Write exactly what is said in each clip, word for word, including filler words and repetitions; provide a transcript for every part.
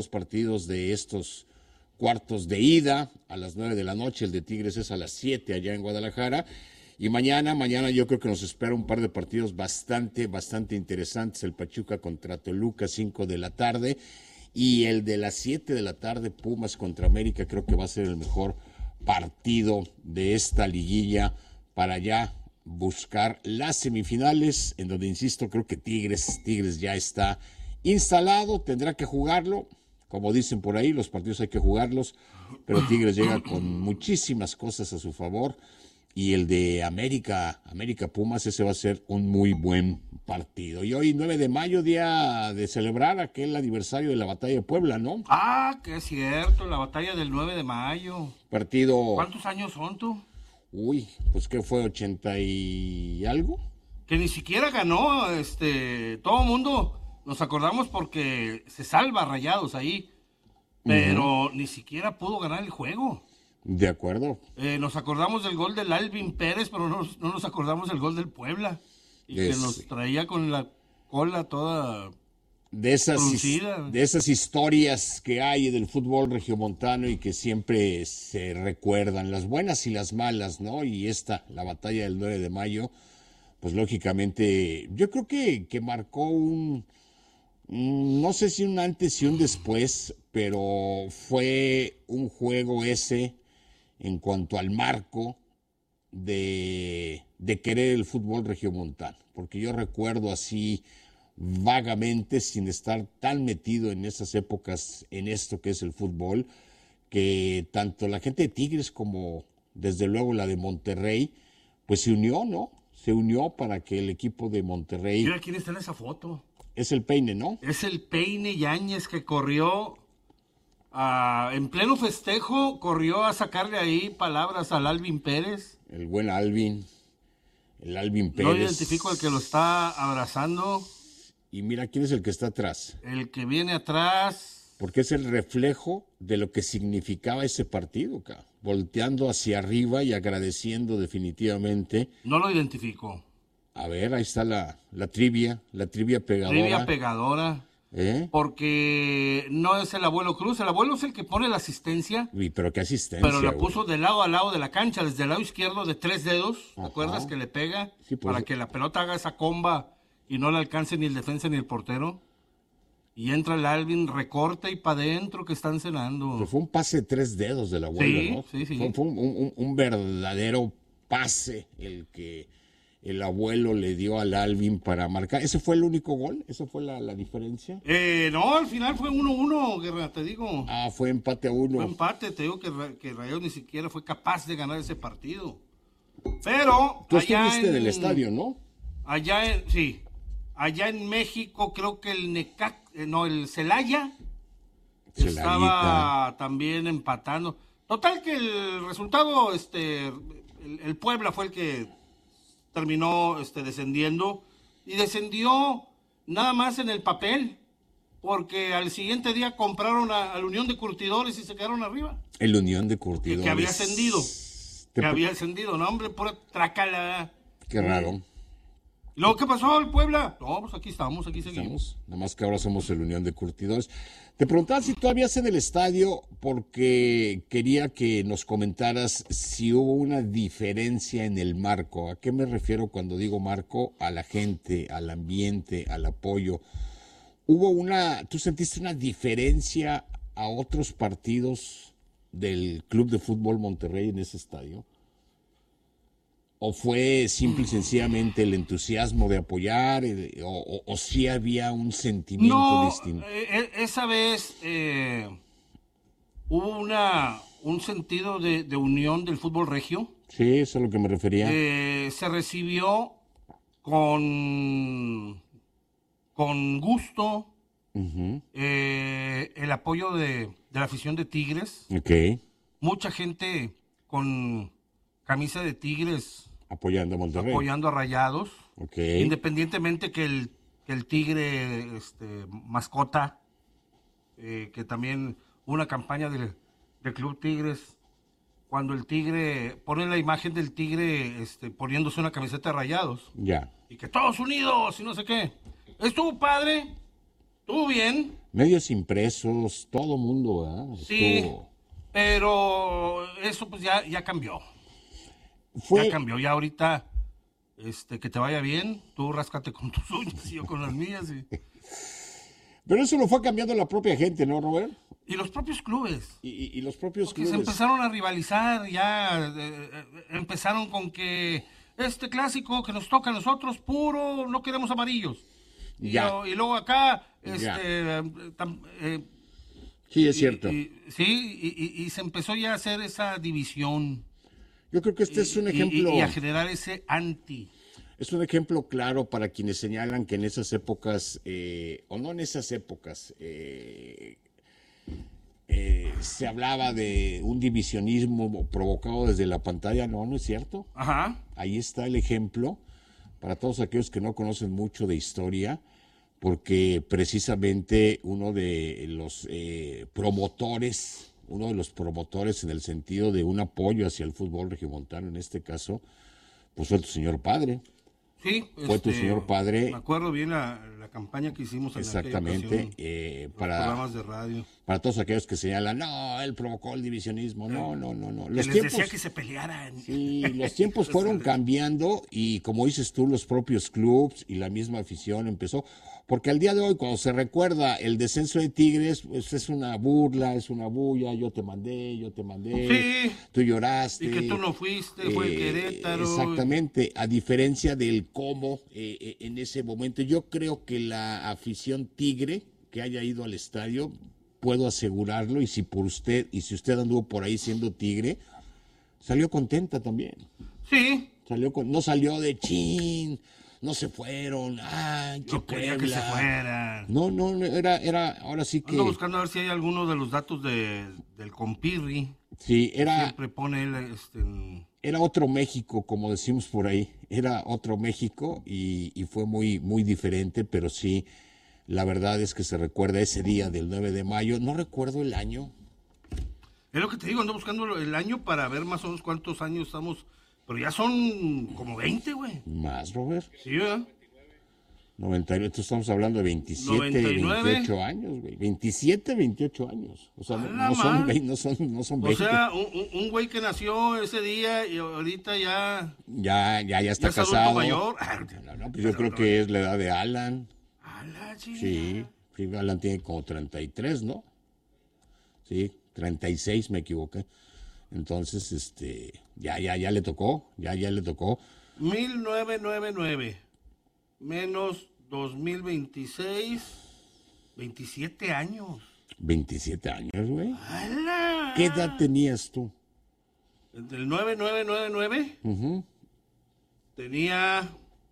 Los partidos de estos cuartos de ida a las nueve de la noche, el de Tigres es a las siete allá en Guadalajara. Y mañana, mañana yo creo que nos espera un par de partidos bastante, bastante interesantes. El Pachuca contra Toluca, cinco de la tarde. Y el de las siete de la tarde, Pumas contra América, creo que va a ser el mejor partido de esta liguilla para ya buscar las semifinales, en donde, insisto, creo que Tigres, Tigres ya está instalado, tendrá que jugarlo. Como dicen por ahí, los partidos hay que jugarlos, pero Tigres llega con muchísimas cosas a su favor. Y el de América, América Pumas, ese va a ser un muy buen partido. Y hoy, nueve de mayo, día de celebrar aquel aniversario de la Batalla de Puebla, ¿no? Ah, que es cierto, la batalla del nueve de mayo. Partido... ¿Cuántos años son tú? Uy, pues ¿qué fue? ¿ochenta y algo? Que ni siquiera ganó, este, todo el mundo nos acordamos porque se salva Rayados ahí, pero uh-huh. ni siquiera pudo ganar el juego. De acuerdo. Eh, nos acordamos del gol del Alvin Pérez, pero no, no nos acordamos del gol del Puebla. Y es... que nos traía con la cola toda de esas, fruncida. De esas historias que hay del fútbol regiomontano y que siempre se recuerdan, las buenas y las malas, ¿no? Y esta, la batalla del nueve de mayo, pues lógicamente, yo creo que, que marcó un, no sé si un antes y un después, pero fue un juego ese en cuanto al marco de, de querer el fútbol regiomontano, porque yo recuerdo así vagamente, sin estar tan metido en esas épocas en esto que es el fútbol, que tanto la gente de Tigres como desde luego la de Monterrey, pues se unió, ¿no? Se unió para que el equipo de Monterrey... Mira quién está en esa foto. Es el Peine, ¿no? Es el Peine Yáñez que corrió... Uh, en pleno festejo corrió a sacarle ahí palabras al Alvin Pérez. El buen Alvin, el Alvin Pérez. No identifico al que lo está abrazando. Y mira quién es el que está atrás. El que viene atrás. Porque es el reflejo de lo que significaba ese partido, acá, volteando hacia arriba y agradeciendo definitivamente. No lo identifico. A ver, ahí está la, la trivia, la trivia pegadora. Trivia pegadora. ¿Eh? Porque no es el abuelo Cruz, el abuelo es el que pone la asistencia. Uy, pero qué asistencia. Pero la güey. puso de lado a lado de la cancha, desde el lado izquierdo de tres dedos. ¿Te acuerdas que le pega? Sí, pues, para que la pelota haga esa comba y no le alcance ni el defensa ni el portero. Y entra el Alvin, recorta y para adentro que están cenando. Pero fue un pase de tres dedos del abuelo, sí, ¿no? Sí, sí, Fue, fue un, un, un verdadero pase el que el abuelo le dio al Alvin para marcar. ¿Ese fue el único gol? ¿Esa fue la, la diferencia? Eh, no, al final fue uno uno, Guerra, te digo. Ah, fue empate a uno. Fue empate, te digo que, que Rayados ni siquiera fue capaz de ganar ese partido. Pero... Tú estuviste en el estadio, ¿no? Allá en... Sí. Allá en México creo que el Necax... No, el Celaya Celayita. Estaba también empatando. Total que el resultado, este... El, el Puebla fue el que... terminó este, descendiendo y descendió nada más en el papel, porque al siguiente día compraron a, a la Unión de Curtidores y se quedaron arriba. El Unión de Curtidores. Que, que había ascendido, Te... que había ascendido, no hombre, pura trácala. Qué raro. ¿Y luego qué pasó al Puebla? No, pues aquí estamos, aquí seguimos. Estamos, nada más que ahora somos el Unión de Curtidores. Te preguntaba si todavía en el estadio porque quería que nos comentaras si hubo una diferencia en el marco. ¿A qué me refiero cuando digo marco? A la gente, al ambiente, al apoyo. ¿Hubo una, tú sentiste una diferencia a otros partidos del Club de Fútbol Monterrey en ese estadio? ¿O fue simple y sencillamente el entusiasmo de apoyar? ¿O, o, o sí había un sentimiento no, distinto? Eh, esa vez eh, hubo una, un sentido de, de unión del fútbol regio. Sí, eso es a lo que me refería. Eh, se recibió con, con gusto uh-huh. eh, el apoyo de, de la afición de Tigres. Okay. Mucha gente con camisa de Tigres apoyando a Monterrey, apoyando a Rayados, okay. Independientemente que el, que el Tigre este, mascota, eh, que también una campaña del, del Club Tigres, cuando el Tigre pone la imagen del Tigre este, poniéndose una camiseta de Rayados, ya, y que todos unidos y no sé qué, estuvo padre, Estuvo bien. Medios impresos, todo mundo, ¿verdad? Sí, Estuvo... pero eso pues ya, ya cambió. Fue... Ya cambió, ya ahorita, este, que te vaya bien, tú ráscate con tus uñas y yo con las mías. Y, Pero eso lo fue cambiando la propia gente, ¿no, Robert? y los propios clubes. Y, y- y los propios Porque clubes. se empezaron a rivalizar, ya eh, eh, empezaron con que este clásico que nos toca a nosotros, puro, no queremos amarillos. Y, Ya. lo- y luego acá, Ya. este, eh, tam- eh, Sí, es y- cierto. y- sí, y, y- y se empezó ya a hacer esa división. Yo creo que este es un y- ejemplo... Y, y a generar ese anti. Es un ejemplo claro para quienes señalan que en esas épocas, eh, o no en esas épocas, eh, eh, se hablaba de un divisionismo provocado desde la pantalla. No, no es cierto. Ajá. Ahí está el ejemplo para todos aquellos que no conocen mucho de historia, porque precisamente uno de los eh, promotores, uno de los promotores en el sentido de un apoyo hacia el fútbol regiomontano, en este caso, pues fue tu señor padre. Sí. Fue tu señor padre. Me acuerdo bien la, la campaña que hicimos en aquella Exactamente, ocasión, eh, los para, programas de radio. para todos aquellos que señalan, no, él provocó el divisionismo, no, no, no, no. Que Los les tiempos, decía que se pelearan. sí, los tiempos fueron cambiando y como dices tú, los propios clubs y la misma afición empezó, porque al día de hoy cuando se recuerda el descenso de Tigres, pues es una burla, es una bulla, yo te mandé, yo te mandé, Sí. tú lloraste. Y que tú no fuiste, fue el Eh, Querétaro. Exactamente, a diferencia del cómo eh, eh, en ese momento. Yo creo que la afición tigre que haya ido al estadio, puedo asegurarlo, y si por usted, y si usted anduvo por ahí siendo tigre, salió contenta también. Sí. Salió con, no salió de chin, no se fueron, ay, qué Yo quería que se Puebla. fueran. No, no, no, era, era, ahora sí que, Ando buscando a ver si hay alguno de los datos de, del compirri. sí, era, Siempre pone él, este, en- era otro México, como decimos por ahí, era otro México y, y fue muy, muy diferente, pero sí, la verdad es que se recuerda ese día del nueve de mayo, no recuerdo el año, es lo que te digo, ando buscando el año para ver más o menos cuántos años estamos. Pero ya son como veinte, güey. más, Robert, Sí, ¿verdad? noventa y nueve, entonces estamos hablando de veintisiete, noventa y nueve. veintiocho años, güey, veintisiete, veintiocho años, o sea, ¡A no, la no son, madre! veinte, no son, no son O veinte, sea, un, un- un güey que nació ese día y ahorita ya, ya, ya, ya está ya es adulto casado. mayor. No, no, pues yo creo que es la edad de Alan. A la chingada. Sí, sí, Alan tiene como treinta y tres, ¿no? Sí, treinta y seis, me equivoqué. Entonces, este, ya, ya, ya le tocó, ya, ya le tocó. mil novecientos noventa y nueve menos dos mil veintiséis, veintisiete años. veintisiete años, güey. ¡Hala! ¿Qué edad tenías tú? Del nueve nueve nueve nueve Ujú. tenía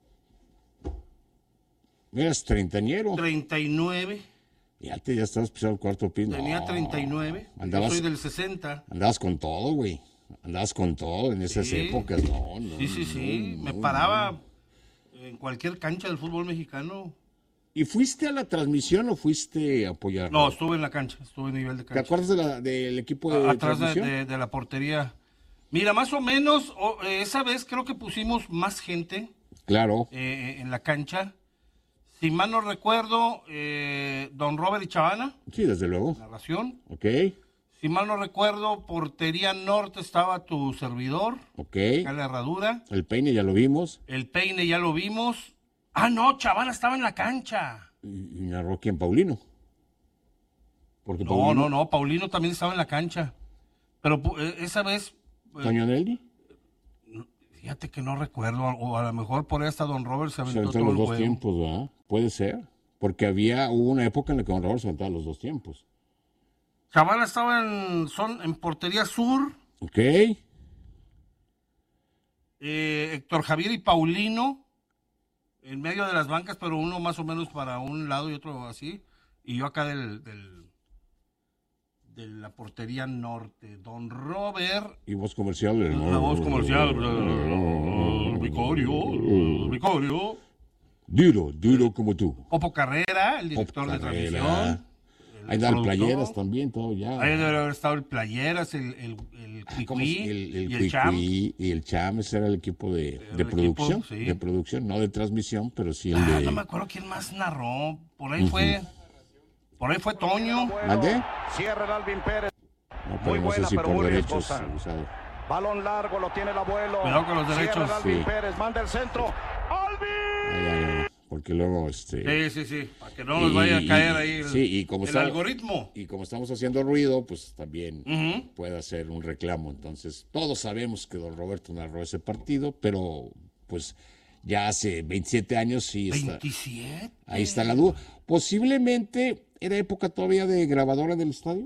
Eras treintañero. treinta y nueve. Ya te, ya estabas pisando el cuarto piso. Tenía No, treinta y nueve. Yo Andabas, soy del sesenta. andabas con todo, güey. Andabas con todo en esas Sí. épocas, no, no. Sí, sí, sí. no, Me no, paraba en cualquier cancha del fútbol mexicano. ¿Y fuiste a la transmisión o fuiste a apoyar? No, estuve en la cancha, estuve en nivel de ¿Te cancha. acuerdas de la- del equipo de Atrás de, transmisión? de- de la portería. Mira, más o menos, o- eh, esa vez creo que pusimos más gente Claro. eh, en la cancha. Si mal no recuerdo, eh, don Robert y Chavana, Sí, desde luego. narración. Ok, Si mal no recuerdo, portería norte estaba tu servidor, ok. acá en la herradura. El peine ya lo vimos. El peine ya lo vimos. Ah, no, Chavana estaba en la cancha. Y, y narró quién, Paulino. Porque No, Paulino, no, no, Paulino también estaba en la cancha. Pero pu- eh, esa vez, eh, Toño Nelly. fíjate que no recuerdo, o a lo mejor por ahí hasta don Robert se Se aventó aventó todo los el dos juego. tiempos, ¿verdad? Puede ser. Porque había, hubo una época en la que Don Robert se aventaba los dos tiempos. Chavana estaba en, son, en portería sur, Ok. eh, Héctor Javier y Paulino en medio de las bancas, pero uno más o menos para un lado y otro así. Y yo acá del, del de la portería norte. Don Robert, Y voz comercial. la voz comercial, Vicorio, Vicorio, Duro, duro como tú. Popo Carrera, el Pop director de Carrera. transmisión. Ahí dan productor. playeras también, todo ya. Ahí debe haber estado el Playeras, el, el, el Ah, ¿cómo Cuicuí se- el, el y el Cham. Cuicuí y el Cham, ese era el equipo de, Era de el producción, equipo, sí. de producción, no de transmisión, pero sí el Ah, de... no me acuerdo quién más narró. Por ahí fue Por ahí fue Toño. ¿Mandé? Cierra el Alvin Pérez. No, pero Muy no buena, sé si pero por muy derechos. riesgosa. Abusado. Balón largo, lo tiene el abuelo. Cuidado con los Cierra derechos. el Alvin Sí. Pérez, manda el centro. ¡Alvin! Ay, ay, ay, porque luego, este... Sí, sí, sí. Para que no nos vaya a y- caer y- ahí el, sí, y como el está- algoritmo. Y como estamos haciendo ruido, pues también Ujú. puede hacer un reclamo. Entonces, todos sabemos que don Roberto narró ese partido, pero pues ya hace veintisiete años sí está. veintisiete. Ahí está la duda. Posiblemente era época todavía de grabadora del estadio.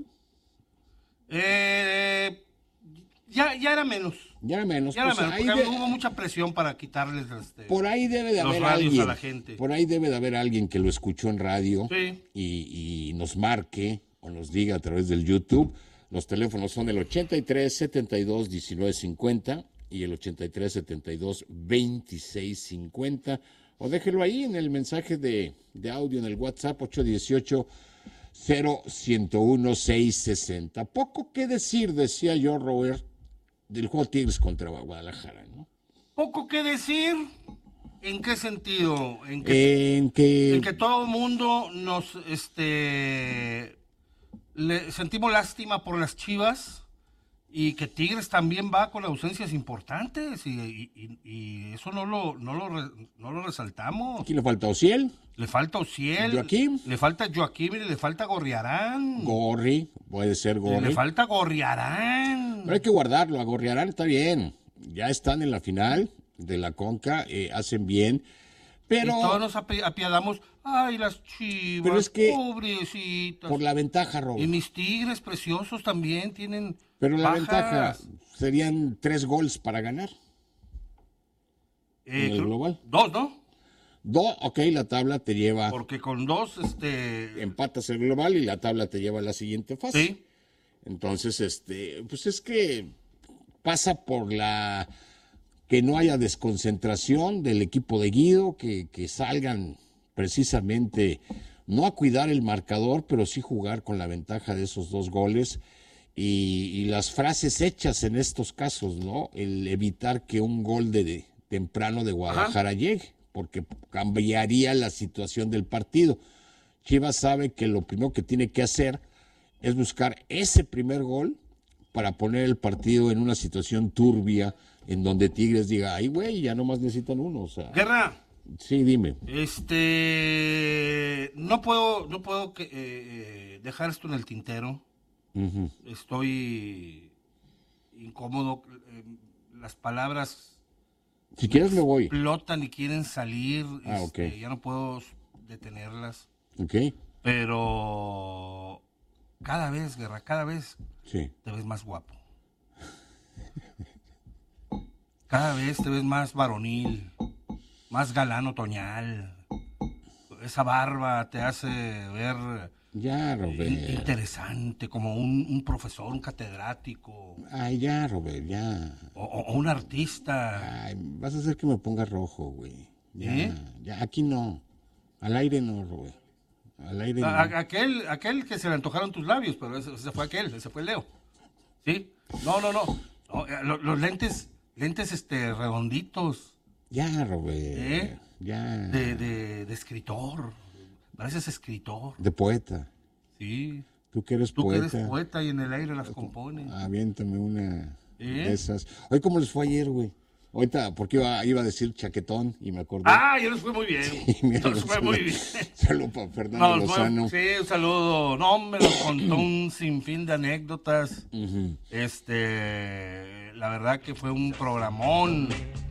Eh, ya, ya era menos. Ya era menos. Ya era Pues, menos, ahí porque de- hubo mucha presión para quitarles este, por ahí debe de los haber radios alguien. a la gente. Por ahí debe de haber alguien que lo escuchó en radio Sí. y, y nos marque o nos diga a través del YouTube. Los teléfonos son el ochenta y tres, setenta y dos, diecinueve cincuenta y el ochenta y tres, setenta y dos, veintiséis cincuenta. O déjelo ahí en el mensaje de, de audio en el WhatsApp ocho uno ocho, cero uno uno, seis seis cero. Poco que decir, decía yo, Robert, del juego Tigres contra Guadalajara, ¿no? Poco que decir. ¿En qué sentido? En que, En que, en que todo el mundo nos este le sentimos lástima por las Chivas y que Tigres también va con ausencias importantes y, y- y- y eso no lo no lo re- no lo resaltamos. aquí le falta Ociel, Le falta Ociel, Joaquín. le falta Joaquín y le falta Gorriarán. Gorri, puede ser le Gorri. falta Gorriarán. Pero hay que guardarlo, a Gorriarán está bien. Ya están en la final de la Conca, eh, hacen bien. Pero Y todos nos api- apiadamos, ay, las Chivas, Pero es que- pobrecitas. por la ventaja, Y Robert. mis Tigres preciosos también tienen Pero la bajas. ventaja serían tres goles para ganar. Eh, en el creo- global. Dos, ¿no? Dos, ok, la tabla te lleva, Porque con dos, este... empatas el global y la tabla te lleva a la siguiente fase. Sí. Entonces, este, pues es que pasa por la que no haya desconcentración del equipo de Guido, que, que salgan precisamente no a cuidar el marcador, pero sí jugar con la ventaja de esos dos goles y, y las frases hechas en estos casos, ¿no? El evitar que un gol de, de temprano de Guadalajara llegue, porque cambiaría la situación del partido. Chivas sabe que lo primero que tiene que hacer es buscar ese primer gol para poner el partido en una situación turbia en donde Tigres diga, ay, güey, ya nomás necesitan uno. O sea, Guerra, sí, dime. este... No puedo, no puedo que, eh, eh, dejar esto en el tintero. Ujú. Estoy incómodo. eh, las palabras Si quieres me voy. explotan y quieren salir. Ah, este, ok. Ya no puedo detenerlas. ¿Ok? Pero cada vez, Guerra, cada vez Sí. te ves más guapo. Cada vez te ves más varonil, más galán otoñal. Esa barba te hace ver Ya, in- Robert. interesante, como un, un profesor, un catedrático, Ay, ya, Robert, ya. o, o- o un artista. Ay, vas a hacer que me ponga rojo, güey. Ya, ¿Eh? ya, aquí no. Al aire no, Robert. Al aire no. A- a- aquel, aquel que se le antojaron tus labios, pero ese, ese fue aquel, ese fue Leo. ¿Sí? No, no, no. No, eh, lo- los lentes, lentes este redonditos. Ya, Robert. ¿Eh? Ya. De, de, de escritor. Pareces escritor. De poeta. Sí. Tú que eres Tú que poeta. eres poeta y en el aire las compones. Aviéntame una ¿Eh? de esas. Hoy, ¿cómo les fue ayer, güey? Ahorita, porque iba, iba a decir chaquetón y me acordé. Ah, ya nos fue muy bien. Mira, Nos fue muy bien. Saludos para Fernando Nos fue- Lozano. sí, un saludo. No, me lo contó un sinfín de anécdotas. Ujú. Este, la verdad que fue un programón.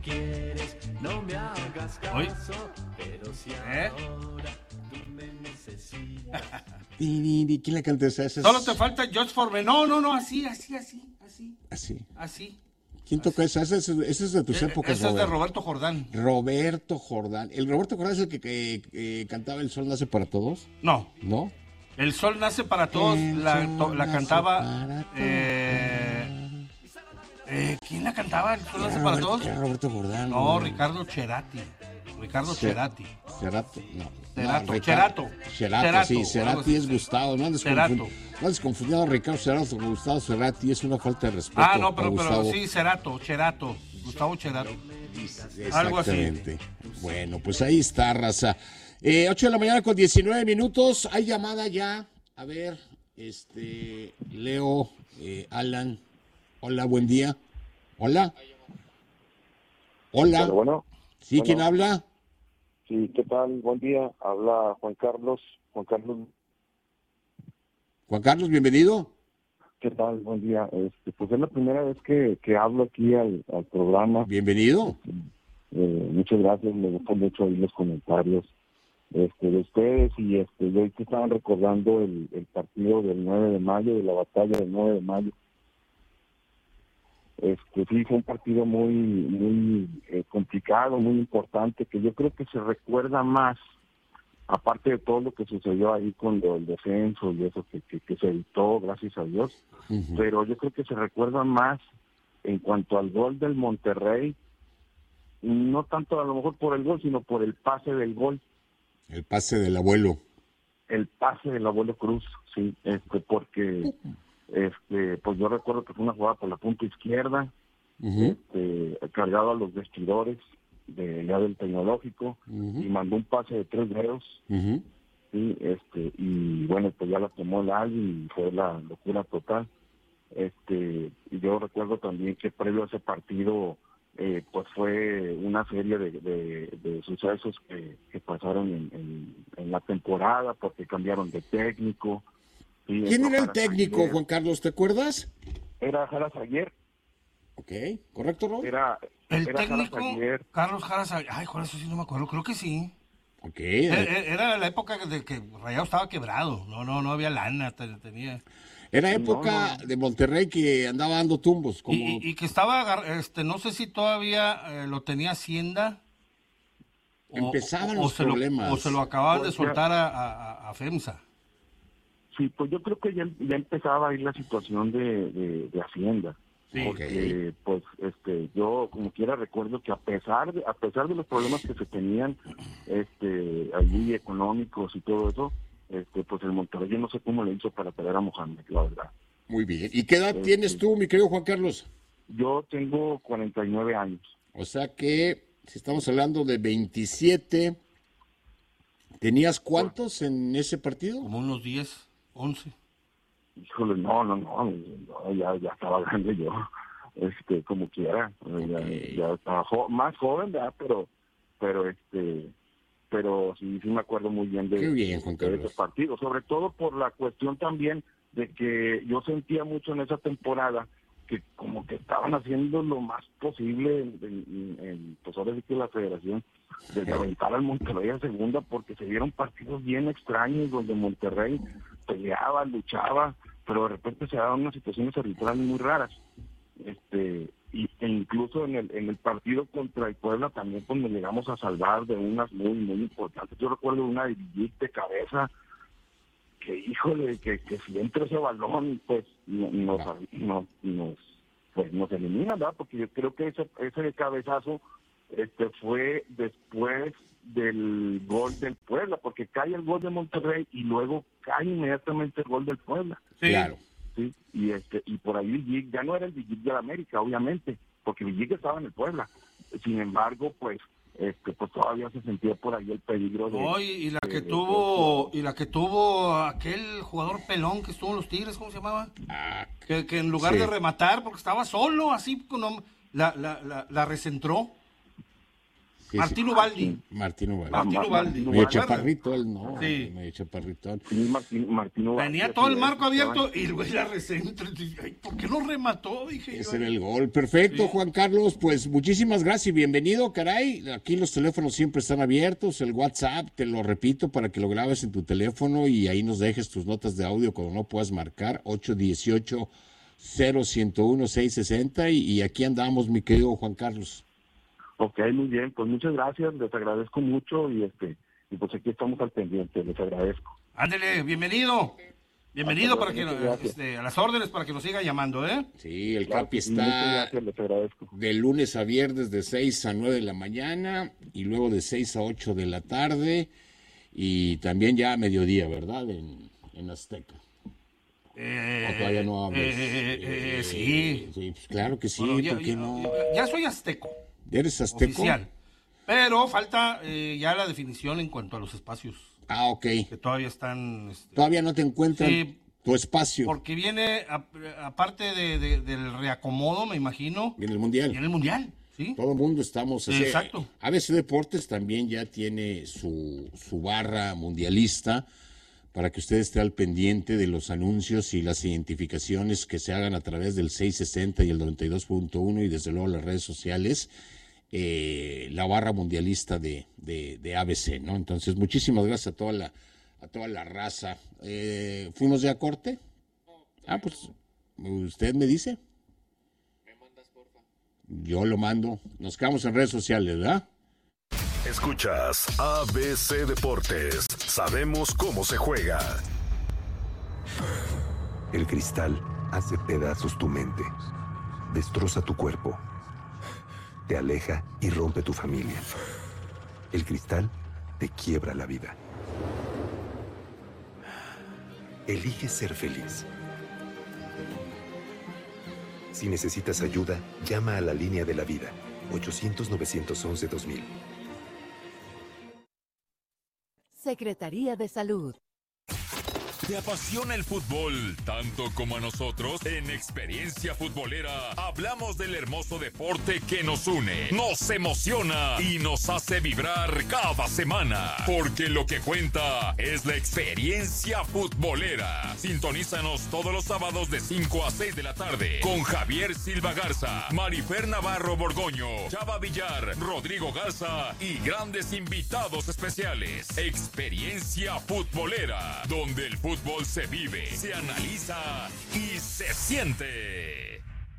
Hoy, ¿eh? Di, di, di, ¿quién le canta esa? Esa es- Solo te falta George Foreman. No, no, no, así, así, así, así, Así. así. ¿Quién toca esa? Esa es, esa es de tus Eh, épocas, Esa es de Robert. Roberto Jordán. Roberto Jordán. ¿El Roberto Jordán es el que, que- que cantaba El Sol Nace para Todos? No, ¿No? El Sol Nace para Todos El la, sol to- la nace cantaba. para todos. Eh, eh, ¿Quién la cantaba? El Sol Nace Era para Roberto- Todos. era Roberto Jordán. No, güey. Ricardo Cherati. Ricardo Ce- Cherati. Cerato, no. Cerato, No, Ricardo- Cherato. Cerato, Cerato, sí, algo Cerati así. es Gustavo. No andes, Cerato. confund- no andes confundiendo a Ricardo Cerato con Gustavo Cerati. Es una falta de respeto. Ah, no, a pero, pero Gustavo. sí, Cerato, Cherato. Gustavo Cherato. Algo así. Exactamente. Bueno, pues ahí está, raza. Eh, ocho de la mañana con diecinueve minutos. Hay llamada ya A ver, este, Leo, eh, Alan, hola, buen día. Hola. Hola. Pero bueno, ¿Sí? bueno, ¿Quién habla? sí, ¿qué tal? Buen día. Habla Juan Carlos. Juan Carlos, Juan Carlos, bienvenido. ¿qué tal? Buen día. Este, pues es la primera vez que, que hablo aquí al, al programa. Bienvenido. Eh, muchas gracias. Me gustó mucho oír los comentarios este, de ustedes y este, y hoy que estaban recordando el, el partido del nueve de mayo, de la batalla del nueve de mayo. Este, sí, fue un partido muy, muy eh, complicado, muy importante, que yo creo que se recuerda más, aparte de todo lo que sucedió ahí con lo, el descenso y eso que, que, que se evitó, gracias a Dios, Uh-huh. pero yo creo que se recuerda más en cuanto al gol del Monterrey, no tanto a lo mejor por el gol, sino por el pase del gol, El pase del abuelo. el pase del abuelo Cruz, sí, este, porque este, pues yo recuerdo que fue una jugada por la punta izquierda, Uh-huh. este, cargado a los vestidores de ya del tecnológico, Uh-huh. y mandó un pase de tres dedos, Uh-huh. sí, este, y bueno, pues ya la tomó el Al y fue la locura total. Este, y yo recuerdo también que previo a ese partido, eh, pues fue una serie de, de, de sucesos que, que pasaron en, en, en la temporada, porque cambiaron de técnico. ¿Sí? ¿Quién Entró era el Jara técnico, Zaguer. Juan Carlos? ¿Te acuerdas? Era Jara Zaguer, Ok, ¿correcto, Rob? era, El era Jara técnico, Zaguer. Carlos Jara Zaguer. Ay, con eso sí no me acuerdo, creo que sí. Ok. E- eh, e- Era la época de que Rayado estaba quebrado, no, no, no había lana, te- tenía... Era No, época no. de Monterrey que andaba dando tumbos. Como... Y, y- y que estaba, agar- este, no sé si todavía eh, lo tenía Hacienda. o- Empezaban o, los se lo- problemas. o se lo acababan de Pues ya- soltar a, a- a FEMSA. Sí, pues yo creo que ya, ya empezaba ahí la situación de, de, de Hacienda. Sí. Porque, pues, este, yo como quiera recuerdo que a pesar de, a pesar de los problemas que se tenían, este, allí económicos y todo eso, este, pues el Monterrey yo no sé cómo le hizo para traer a Mohamed, la verdad. Muy bien. ¿Y qué edad Eh, tienes sí. tú, mi querido Juan Carlos? Yo tengo cuarenta y nueve años. O sea que, si estamos hablando de veintisiete, ¿tenías cuántos en ese partido? Como unos diez, once. Híjole, no, no, no, no, ya, ya estaba grande yo, este, como quiera, eh, ya, Ok. ya estaba jo- más joven, ¿verdad? Pero, pero, este, pero sí, sí me acuerdo muy bien de, Qué bien, Juan de ese Carlos. partido, sobre todo por la cuestión también de que yo sentía mucho en esa temporada que como que estaban haciendo lo más posible en, en- en, pues ahora sí que la federación, de aventar al Monterrey a segunda, porque se dieron partidos bien extraños donde Monterrey peleaba, luchaba, pero de repente se daban unas situaciones arbitrales muy raras. Este, y, e incluso en el, en el partido contra el Puebla también pues nos llegamos a salvar de unas muy, muy importantes. Yo recuerdo una de Villic de cabeza, que híjole, que, que si entra ese balón, pues no- nos, nos, nos, pues, nos elimina, ¿verdad? Porque yo creo que ese, ese cabezazo este fue después del gol del Puebla, porque cae el gol de Monterrey y luego cae inmediatamente el gol del Puebla. Sí. Claro. Sí, y este y por ahí Villic ya no era el Villic de la América, obviamente, porque Villic estaba en el Puebla. Sin embargo, pues este pues todavía se sentía por ahí el peligro de No, y, y la que de- tuvo, y la que tuvo aquel jugador pelón que estuvo en los Tigres, ¿cómo se llamaba? Ah, Que, que en lugar Sí. de rematar, porque estaba solo, así, con- la, la, la, la recentró. sí, Martín sí. Ubaldi. Martín Ubaldi. Martín Ma- Ubaldi. Martín Medio Ubaldi. chaparrito él, ¿no? Sí. Medio chaparrito. Sí, Martín, Martín Ubaldi, Tenía así todo el es, marco estaba- abierto y el güey la recentra. Y dije, ay, ¿por qué no remató? Dije Ese yo. era el gol. Perfecto, Sí. Juan Carlos. Pues muchísimas gracias y bienvenido, caray. Aquí los teléfonos siempre están abiertos. El WhatsApp, te lo repito, para que lo grabes en tu teléfono y ahí nos dejes tus notas de audio cuando no puedas marcar. ocho uno ocho, cero uno uno, seis seis cero. Y, y aquí andamos, mi querido Juan Carlos. Ok, muy bien, pues muchas gracias, les agradezco mucho y este y pues aquí estamos al pendiente, les agradezco. Ándele, bienvenido. Bienvenido Hasta para que luego, no- muchas gracias. este, a las órdenes para que nos siga llamando, ¿eh? Sí, el Claro Capi que sí, muchas está gracias, les agradezco. de lunes a viernes de seis a nueve de la mañana y luego de seis a ocho de la tarde y también ya a mediodía, ¿verdad? En, en Azteca. Eh, ¿O todavía no hablas? eh, eh, eh, Eh, sí. Sí, pues claro que sí, Bueno, ya, ¿por qué ya- no? ya soy azteco, ¿Eres azteco? oficial. Pero falta eh, ya la definición en cuanto a los espacios. Ah, ok. Que todavía están... Este, Todavía no te encuentran sí, tu espacio. porque viene, a- aparte de, de- del reacomodo, me imagino, Viene el Mundial. viene el Mundial, ¿sí? Todo el mundo estamos... así. Exacto. A B C Deportes también ya tiene su, su barra mundialista para que usted esté al pendiente de los anuncios y las identificaciones que se hagan a través del seiscientos sesenta y el noventa y dos punto uno y desde luego las redes sociales. Eh, la barra mundialista de, de, de A B C, ¿no? Entonces, muchísimas gracias a toda la, a toda la raza. Eh, ¿Fuimos ya a corte? Ah, pues, ¿usted me dice? Me mandas, porfa. Yo lo mando. Nos quedamos en redes sociales, ¿verdad? Escuchas A B C Deportes. Sabemos cómo se juega. El cristal hace pedazos tu mente, destroza tu cuerpo, te aleja y rompe tu familia. El cristal te quiebra la vida. Elige ser feliz. Si necesitas ayuda, llama a la línea de la vida, ochocientos, novecientos once, dos mil. Secretaría de Salud. ¿Te apasiona el fútbol tanto como a nosotros? En Experiencia Futbolera hablamos del hermoso deporte que nos une, nos emociona y nos hace vibrar cada semana. Porque lo que cuenta es la experiencia futbolera. Sintonízanos todos los sábados de cinco a seis de la tarde con Javier Silva Garza, Marifer Navarro Borgoño, Chava Villar, Rodrigo Garza y grandes invitados especiales. Experiencia Futbolera, donde el fútbol Fútbol se vive, se analiza y se siente.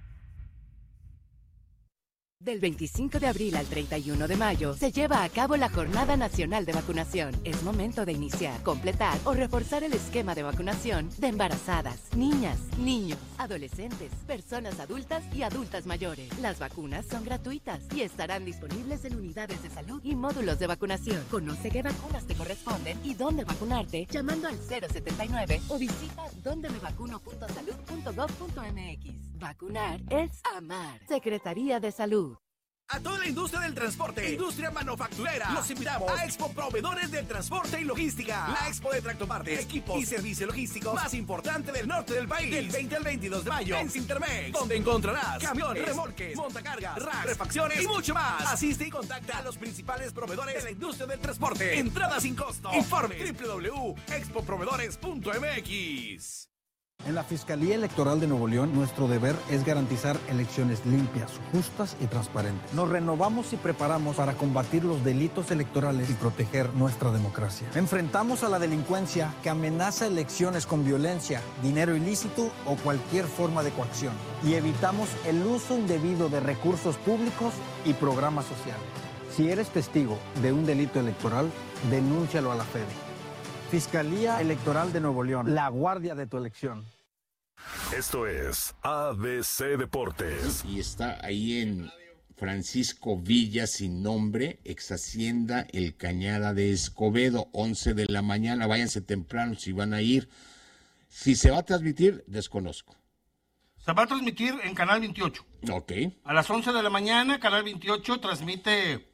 Del veinticinco de abril al treinta y uno de mayo se lleva a cabo la Jornada Nacional de Vacunación. Es momento de iniciar, completar o reforzar el esquema de vacunación de embarazadas, niñas, niños, adolescentes, personas adultas y adultas mayores. Las vacunas son gratuitas y estarán disponibles en unidades de salud y módulos de vacunación. Conoce qué vacunas te corresponden y dónde vacunarte llamando al cero setenta y nueve o visita donde me vacuno punto salud punto gov punto mx. Vacunar es amar. Secretaría de Salud. A toda la industria del transporte, industria manufacturera, los invitamos a Expo Proveedores del Transporte y Logística. La Expo de tractopartes, equipos y servicios logísticos más importante del norte del país. Del veinte al veintidós de mayo en Cintermex, donde encontrarás camiones, remolques, montacargas, racks, refacciones y mucho más. Asiste y contacta a los principales proveedores de la industria del transporte. Entrada sin costo. Informe doble u doble u doble u punto expo proveedores punto m x. En la Fiscalía Electoral de Nuevo León, nuestro deber es garantizar elecciones limpias, justas y transparentes. Nos renovamos y preparamos para combatir los delitos electorales y proteger nuestra democracia. Enfrentamos a la delincuencia que amenaza elecciones con violencia, dinero ilícito o cualquier forma de coacción. Y evitamos el uso indebido de recursos públicos y programas sociales. Si eres testigo de un delito electoral, denúncialo a la Fede. Fiscalía Electoral de Nuevo León, la guardia de tu elección. Esto es A B C Deportes. Y está ahí en Francisco Villa, sin nombre, ex Hacienda El Cañada de Escobedo, once de la mañana. Váyanse temprano si van a ir. Si se va a transmitir, desconozco. Se va a transmitir en Canal veintiocho. Ok. A las once de la mañana, Canal veintiocho transmite,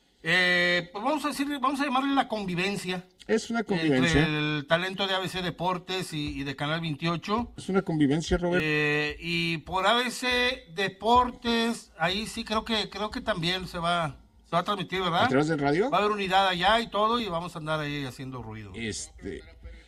eh, pues vamos a decir, vamos a llamarle la convivencia. Es una convivencia. Entre el talento de A B C Deportes y, y de Canal veintiocho. Es una convivencia, Roberto. Eh, y por A B C Deportes, ahí sí creo que creo que también se va, se va a transmitir, ¿verdad? ¿A través del radio? Va a haber unidad allá y todo, y vamos a andar ahí haciendo ruido. Este...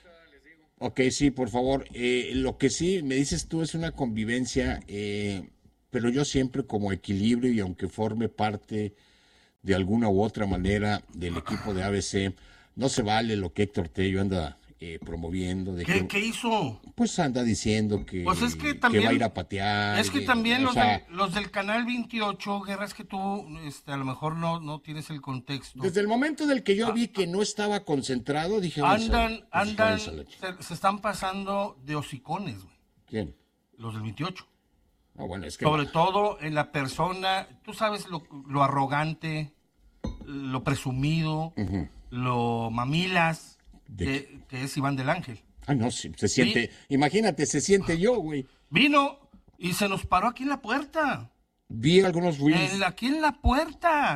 Ok, sí, por favor. Eh, lo que sí me dices tú es una convivencia, eh, pero yo siempre como equilibrio y aunque forme parte de alguna u otra manera del equipo de A B C, no se vale lo que Héctor Tello anda eh, promoviendo. De ¿Qué, que, ¿Qué hizo? Pues anda diciendo que, Pues es que, también, que va a ir a patear. Es que de, también los, sea, de, los del Canal veintiocho, Guerra, es que tú este, a lo mejor no, no tienes el contexto. Desde el momento en el que yo ah, vi que no estaba concentrado, dije... Andan, a, andan, se, se están pasando de hocicones, güey. ¿Quién? Los del veintiocho. Ah, bueno, es que... Sobre todo en la persona, tú sabes lo, lo arrogante, lo presumido, uh-huh. lo mamilas, que, que es Iván del Ángel. Ah, no, sí, se siente, sí. Imagínate, se siente yo, güey. Vino y se nos paró aquí en la puerta. Vi algunos reels. En la, aquí en la puerta.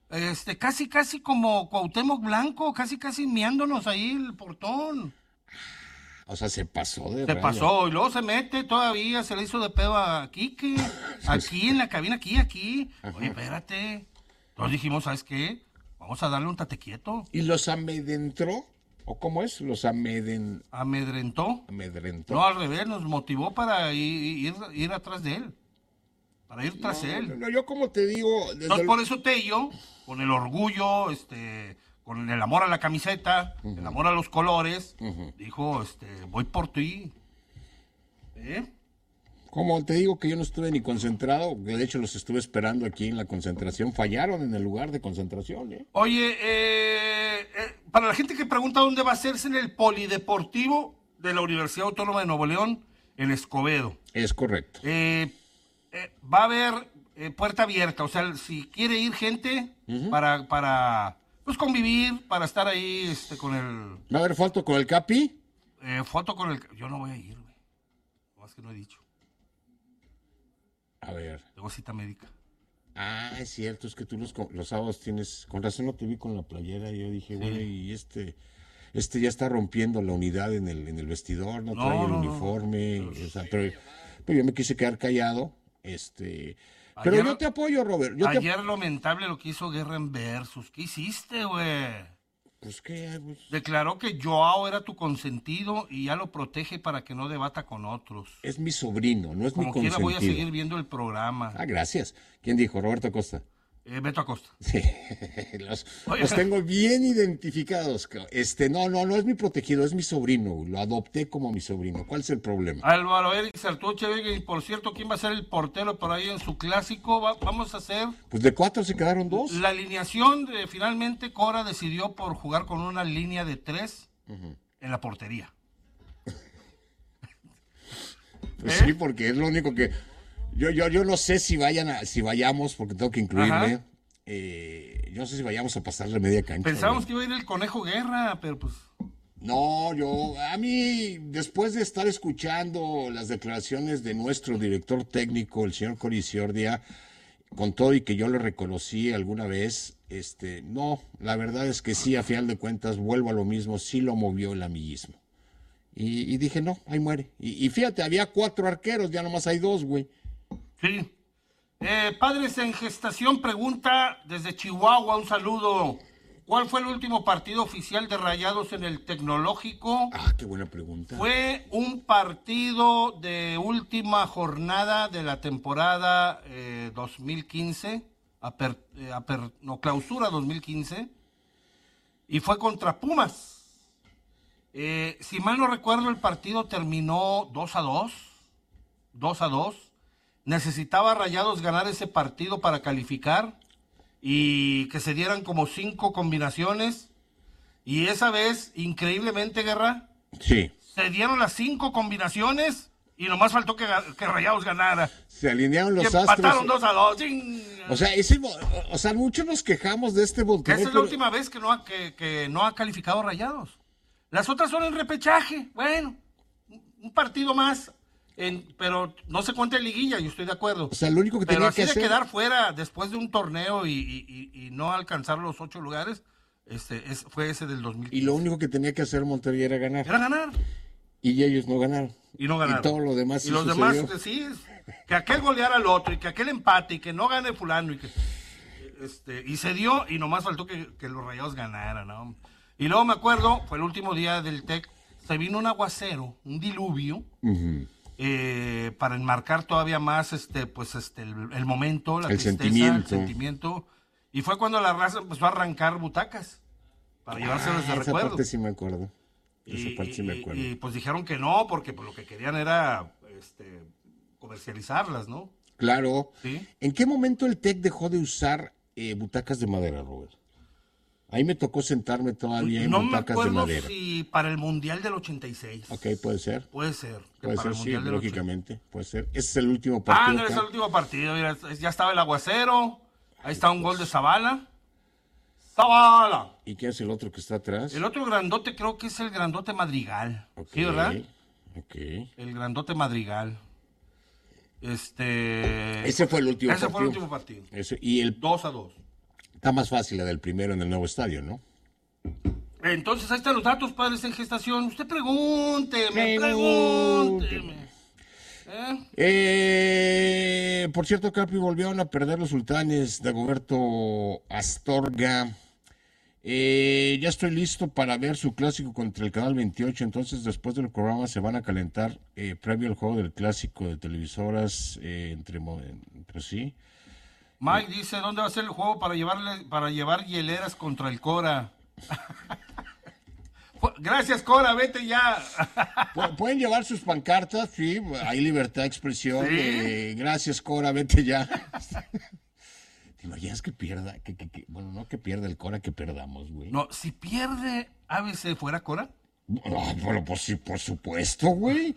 este, casi, casi como Cuauhtémoc Blanco, casi, casi miándonos ahí el portón. O sea, se pasó de Se raya. pasó, y luego se mete todavía, se le hizo de pedo a Quique, aquí en la cabina, aquí, aquí. Ajá. Oye, espérate. Entonces dijimos, ¿sabes qué? Vamos a darle un tate quieto. ¿Y los amedrentó? ¿O cómo es? ¿Los ameden... Amedrentó. amedrentó? No, al revés, nos motivó para ir, ir, ir atrás de él. Para ir tras No, él. no, no, yo como te digo... desde Entonces, el- por eso Tello, con el orgullo, este, con el amor a la camiseta, Ujú. el amor a los colores, Ujú. dijo, este, voy por ti. ¿Eh? Como te digo que yo no estuve ni concentrado, que de hecho los estuve esperando aquí en la concentración, fallaron en el lugar de concentración, ¿eh? Oye, eh, eh, para la gente que pregunta dónde va a hacerse, en el Polideportivo de la Universidad Autónoma de Nuevo León, en Escobedo. Es correcto. Eh, eh, va a haber eh, puerta abierta, o sea, si quiere ir gente Ujú. para, para pues convivir, para estar ahí este, con el... ¿Va a haber foto con el Capi? Eh, foto con el... Yo no voy a ir, güey. No, es que no he dicho. A ver. Tengo cita médica. Ah, es cierto, es que tú los, los sábados tienes... Con razón no te vi con la playera, yo dije, Sí. güey, y este... Este ya está rompiendo la unidad en el, en el vestidor, no, No, trae el no, no. uniforme, o sea, pero, pero yo me quise quedar callado, este... Pero Ayer- yo te apoyo, Robert. Yo te- Ayer lamentable lo que hizo Guerra en Versus. ¿Qué hiciste, güey? Pues qué, pues, Declaró que Joao era tu consentido y ya lo protege para que no debata con otros. es mi sobrino, no es Como mi quiera consentido. voy a seguir viendo el programa. Ah, gracias. ¿Quién dijo? Roberto Acosta. Eh, Beto Acosta. Sí, los, Oye. los tengo bien identificados. ca- Este, no, no, no es mi protegido, es mi sobrino. Lo adopté como mi sobrino. ¿Cuál es el problema? Álvaro Eric Sartuche Vega, y por cierto, ¿quién va a ser el portero por ahí en su clásico? Va- vamos a hacer Pues de cuatro se quedaron dos. la alineación. De, finalmente, Cora decidió por jugar con una línea de tres Ujú. en la portería. Pues ¿Eh? sí, porque es lo único que yo, yo, yo no sé si vayan a, si vayamos, porque tengo que incluirme. Ajá. eh, yo no sé si vayamos a pasarle media cancha. Pensábamos güey. que iba a ir el Conejo Guerra, pero pues... No, yo, a mí, después de estar escuchando las declaraciones de nuestro director técnico, el señor Coriciordia, con todo y que yo lo reconocí alguna vez, este, no, la verdad es que sí, a final de cuentas, vuelvo a lo mismo, sí lo movió el amiguismo. Y, y dije, no, ahí muere. Y, y fíjate, había cuatro arqueros, ya nomás hay dos, güey. Sí. Eh, Padres en Gestación pregunta desde Chihuahua, un saludo. ¿Cuál fue el último partido oficial de Rayados en el Tecnológico? Ah, qué buena pregunta. Fue un partido de última jornada de la temporada eh, dos mil quince, aper- eh, aper- no, clausura dos mil quince, y fue contra Pumas. Eh, si mal no recuerdo, el partido terminó dos a dos. dos a dos. Necesitaba Rayados ganar ese partido para calificar y que se dieran como cinco combinaciones. Y esa vez, increíblemente, Guerra, Sí, se dieron las cinco combinaciones y nomás faltó que, ga- que Rayados ganara. se alinearon Y los empataron astros. dos a dos. ¡Chin! O sea, ese, vo- o sea, muchos nos quejamos de este Que volcán. esa es la última vez que no ha, que, que no ha calificado Rayados. Las otras son en repechaje. Bueno, un- un partido más. En, pero no se cuenta en liguilla, yo estoy de acuerdo. O sea, lo único que Pero tenía así que de hacer... quedar fuera después de un torneo y, y- y- y no alcanzar los ocho lugares, este, es, fue ese del dos mil quince. Y lo único que tenía que hacer Monterrey era ganar. Era ganar. Y ellos no ganaron. Y no ganaron. Y todo lo demás Y sí los sucedió. demás, que sí, es- que aquel goleara al otro, y que aquel empate, y que no gane fulano, y que este, y se dio, y nomás faltó que, que los Rayados ganaran, ¿no? Y luego me acuerdo, fue el último día del T E C, se vino un aguacero, un diluvio, Ujú. eh, para enmarcar todavía más este, pues este, el, el momento, la El tristeza, sentimiento. el sentimiento. Y fue cuando la raza empezó a arrancar butacas para llevárselas de Ah, esa recuerdo. parte sí me acuerdo. Esa Y, parte sí me y- acuerdo. y, pues dijeron que no, porque pues, lo que querían era este, comercializarlas, ¿no? Claro. Sí. ¿En qué momento el T E C dejó de usar eh, butacas de madera, Robert? Ahí me tocó sentarme todavía en No me butacas de acuerdo madera. si para el Mundial del ochenta y seis. Ok, puede ser. Puede ser. que Puede para ser, el sí, Mundial del lógicamente. Puede ser. Ese es el último ochenta y seis. Ah, partido. no, es acá. el último partido. Mira, ya estaba el aguacero. Ahí está un gol de Zavala. ¡Zavala! ¿Y quién es el otro que está atrás? El otro grandote creo que es el grandote Madrigal. Ok, ¿Sí, verdad? ok. El grandote Madrigal. Este. Ese fue el último Ese partido. fue el último partido. Ese- y el, dos a dos. Está más fácil la del primero en el nuevo estadio, ¿no? Entonces, ahí están los datos, padres en gestación. Usted pregúnteme, Pregúnteme. pregúnteme. ¿Eh? Eh, por cierto, Capi, volvieron a perder los sultanes. Dagoberto Astorga. Eh, ya estoy listo para ver su clásico contra el Canal veintiocho. Entonces, después del programa se van a calentar eh, previo al juego del clásico de televisoras eh, entre, entre sí. Mike dice, ¿dónde va a ser el juego para llevarle para llevar hieleras contra el Cora? Gracias, Cora, vete ya. Pueden llevar sus pancartas, sí, hay libertad de expresión. ¿Sí? Eh, gracias, Cora, vete ya. ¿Te imaginas que pierda? Que, que, que, bueno, no que pierda el Cora, que perdamos, güey. No, si pierde A B C, ¿fuera Cora? No, pero por, por supuesto, güey.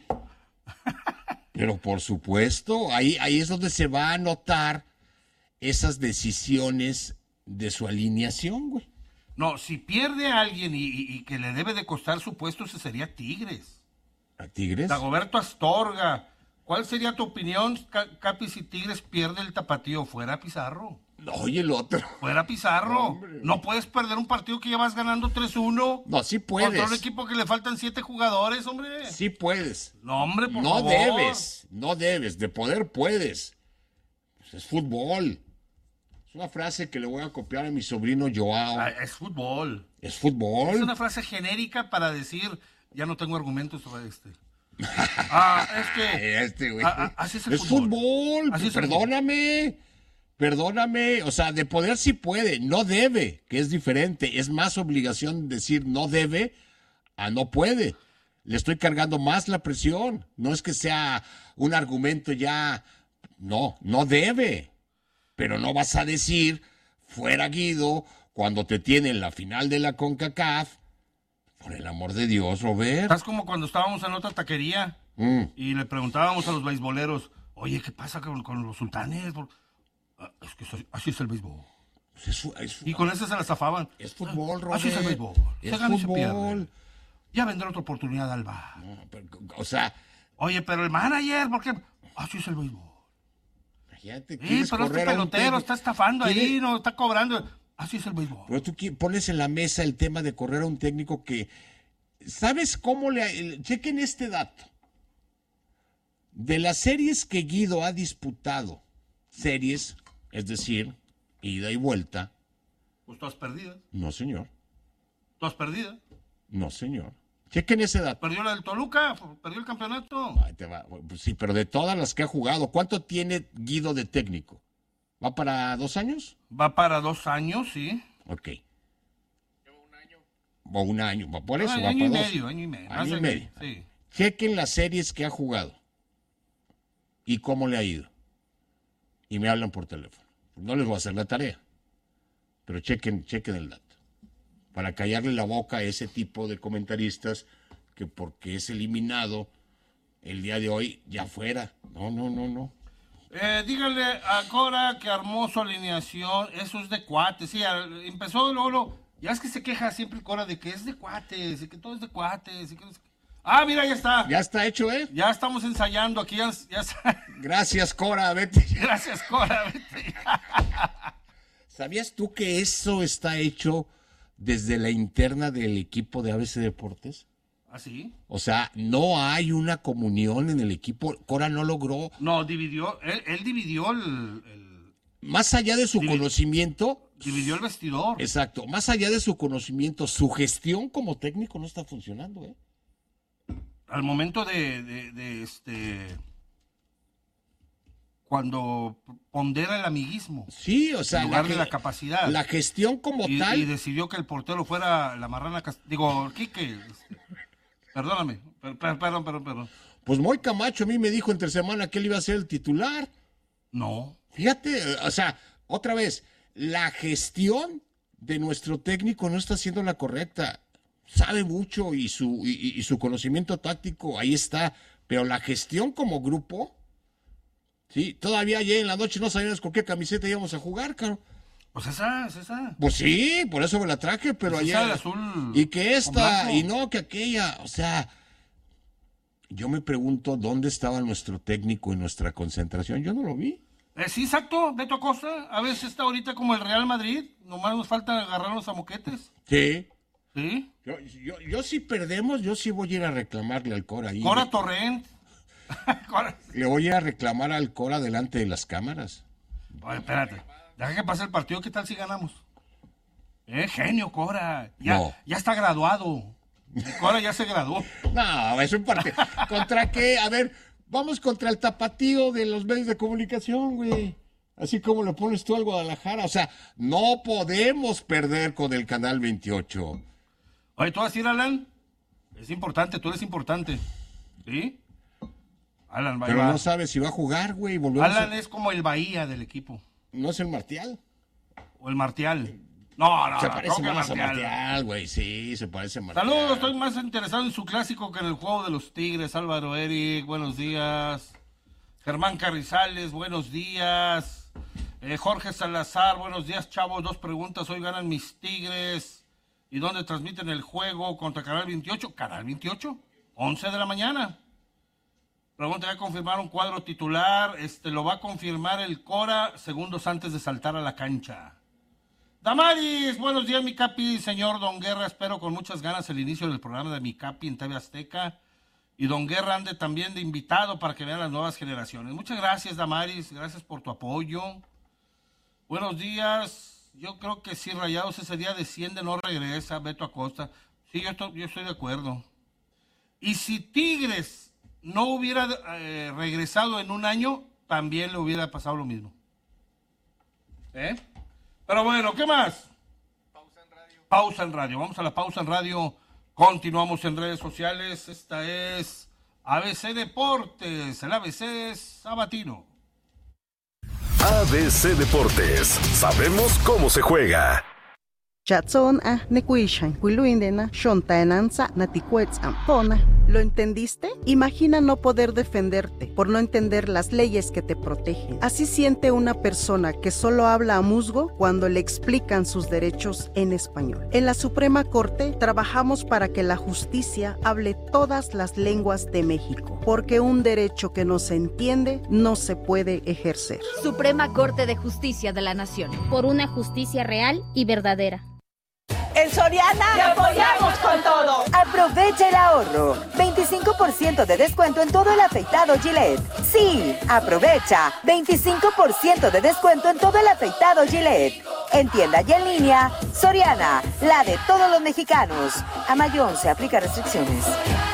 Pero por supuesto, ahí, ahí es donde se va a notar esas decisiones de su alineación, güey. No, si pierde a alguien y, y, y que le debe de costar su puesto, ese sería Tigres. ¿A Tigres? Dagoberto Astorga. ¿Cuál sería tu opinión, Capi, si Tigres pierde el tapatío? ¿Fuera Pizarro? No, oye, el otro. Fuera Pizarro. No, no puedes perder un partido que ya vas ganando tres uno. No, sí puedes. Contra un equipo que le faltan siete jugadores, hombre. Sí puedes. No, hombre, por no favor. No debes, no debes. De poder puedes. Pues es fútbol. Es una frase que le voy a copiar a mi sobrino Joao. Ah, es fútbol. Es fútbol. Es una frase genérica para decir, ya no tengo argumentos sobre este. Ah, es que... Este, güey. Ah, ah, así es el es fútbol. fútbol. Así es el Perdóname. Perdóname. O sea, de poder sí puede. No debe, que es diferente. Es más obligación decir no debe a no puede. Le estoy cargando más la presión. No es que sea un argumento ya... No, no debe. Pero no vas a decir, fuera Guido, cuando te tienen la final de la CONCACAF. Por el amor de Dios, Robert. Estás como cuando estábamos en otra taquería mm. y le preguntábamos a los beisboleros, oye, ¿qué pasa con, con los sultanes? Ah, es que así, así es el béisbol. Pues es, es, y con eso se la zafaban. Es fútbol, Robert. Así es el béisbol. Es se gana fútbol. Y se pierde. Ya vendrá otra oportunidad, Alba. No, pero, o sea... Oye, pero el manager, ¿por qué? Así es el béisbol. Imagínate, Sí, pero este pelotero está estafando ahí, no está cobrando. Así es el béisbol. Pero tú pones en la mesa el tema de correr a un técnico que... ¿Sabes cómo le...? Chequen este dato. De las series que Guido ha disputado, series, es decir, ida y vuelta... Pues todas perdidas. No, señor. Todas perdidas. No, señor. Chequen ese dato. Perdió la del Toluca, perdió el campeonato. Ay, te va. Pues sí, pero de todas las que ha jugado, ¿cuánto tiene Guido de técnico? ¿Va para dos años? Va para dos años, sí. Ok. O un año, por eso, Ay, va año para y dos. medio, año y medio. Año y medio. Sí. Chequen las series que ha jugado y cómo le ha ido. Y me hablan por teléfono. No les voy a hacer la tarea, pero chequen, chequen el dato. Para callarle la boca a ese tipo de comentaristas que porque es eliminado el día de hoy ya fuera. No, no, no, no. Eh, dígale a Cora que armó su alineación, eso es de cuates. Sí, empezó luego, luego, ya es que se queja siempre Cora de que es de cuates, y que todo es de cuates. Y que... Ah, mira, ya está. Ya está hecho, ¿eh? Ya estamos ensayando aquí. Ya, ya está. Gracias, Cora, vete. Gracias, Cora, vete. ¿Sabías tú que eso está hecho desde la interna del equipo de A B C Deportes? ¿Ah, sí? O sea, no hay una comunión en el equipo. Cora no logró... No, dividió, él, él dividió el, el... Más allá de su Divi... conocimiento... Dividió el vestidor. Exacto. Más allá de su conocimiento, su gestión como técnico no está funcionando, ¿eh? Al momento de, de, de este... Cuando pondera el amiguismo. Sí, o sea... En lugar la, de la capacidad. La gestión como y, tal... Y decidió que el portero fuera la marrana... Cast... Digo, Quique... Perdóname, per, per, perdón, perdón, perdón. Pues Moy Camacho a mí me dijo entre semana que él iba a ser el titular. No. Fíjate, o sea, otra vez, la gestión de nuestro técnico no está siendo la correcta. Sabe mucho y su, y, y su conocimiento táctico ahí está, pero la gestión como grupo, sí, todavía ayer en la noche no sabíamos con qué camiseta íbamos a jugar, caro. Pues esa, es esa. Pues sí, por eso me la traje, pero pues ayer... azul y que esta, y no que aquella, o sea, yo me pregunto dónde estaba nuestro técnico en nuestra concentración, yo no lo vi. Eh, sí, exacto, Beto Acosta. A veces está ahorita como el Real Madrid. Nomás nos falta agarrarnos a moquetes. Sí. Sí. Yo, yo, yo si perdemos, yo sí voy a ir a reclamarle al Cora ahí. Cora Torrent. Cora. Le voy a ir a reclamar al Cora delante de las cámaras. Oye, espérate. Deja que pase el partido. ¿Qué tal si ganamos? Eh, genio, Cora. Ya, No. ya está graduado. El Cora ya se graduó. No, es un partido. ¿Contra qué? A ver, vamos contra el tapatío de los medios de comunicación, güey. Así como le pones tú al Guadalajara. O sea, no podemos perder con el Canal veintiocho. Oye, ¿tú vas a decir, Alan? Es importante, tú eres importante. ¿Sí? Alan, va, Pero va. no sabes si va a jugar, güey. Volvemos Alan a... es como el Bahía del equipo. ¿No es el Martial? O el Martial. No, no, Se no, parece ¿cómo que más a Martial? Martial, güey. Sí, se parece a Martial. Saludos, estoy más interesado en su clásico que en el juego de los Tigres. Álvaro Eric, buenos días. Germán Carrizales, buenos días. Eh, Jorge Salazar, buenos días, chavos. Dos preguntas. Hoy ganan mis Tigres. ¿Y dónde transmiten el juego? Contra Canal veintiocho. ¿Canal veintiocho? once de la mañana. Pregunta, ¿ya confirmaron cuadro titular? Este, lo va a confirmar el Cora segundos antes de saltar a la cancha. Damaris, buenos días, mi capi, señor Don Guerra. Espero con muchas ganas el inicio del programa de mi capi en T V Azteca. Y Don Guerra ande también de invitado para que vean las nuevas generaciones. Muchas gracias, Damaris. Gracias por tu apoyo. Buenos días. Yo creo que si Rayados ese día desciende, no regresa. Beto Acosta. Sí, yo estoy, yo estoy de acuerdo. Y si Tigres no hubiera eh, regresado en un año, también le hubiera pasado lo mismo. ¿Eh? Pero bueno, ¿qué más? Pausa en radio. Pausa en radio. Vamos a la pausa en radio. Continuamos en redes sociales. Esta es A B C Deportes. El A B C es Sabatino. A B C Deportes. Sabemos cómo se juega. Chatson a nekuishan, huiluindena, shontaenanza, natikuetzam, pona. ¿Lo entendiste? Imagina no poder defenderte por no entender las leyes que te protegen. Así siente una persona que solo habla a musgo cuando le explican sus derechos en español. En la Suprema Corte trabajamos para que la justicia hable todas las lenguas de México, porque un derecho que no se entiende no se puede ejercer. Suprema Corte de Justicia de la Nación. Por una justicia real y verdadera. En Soriana te apoyamos con todo. Aprovecha el ahorro. veinticinco por ciento de descuento en todo el afeitado Gillette. Sí, aprovecha. veinticinco por ciento de descuento en todo el afeitado Gillette. En tienda y en línea, Soriana, la de todos los mexicanos. A mayo once, aplica restricciones.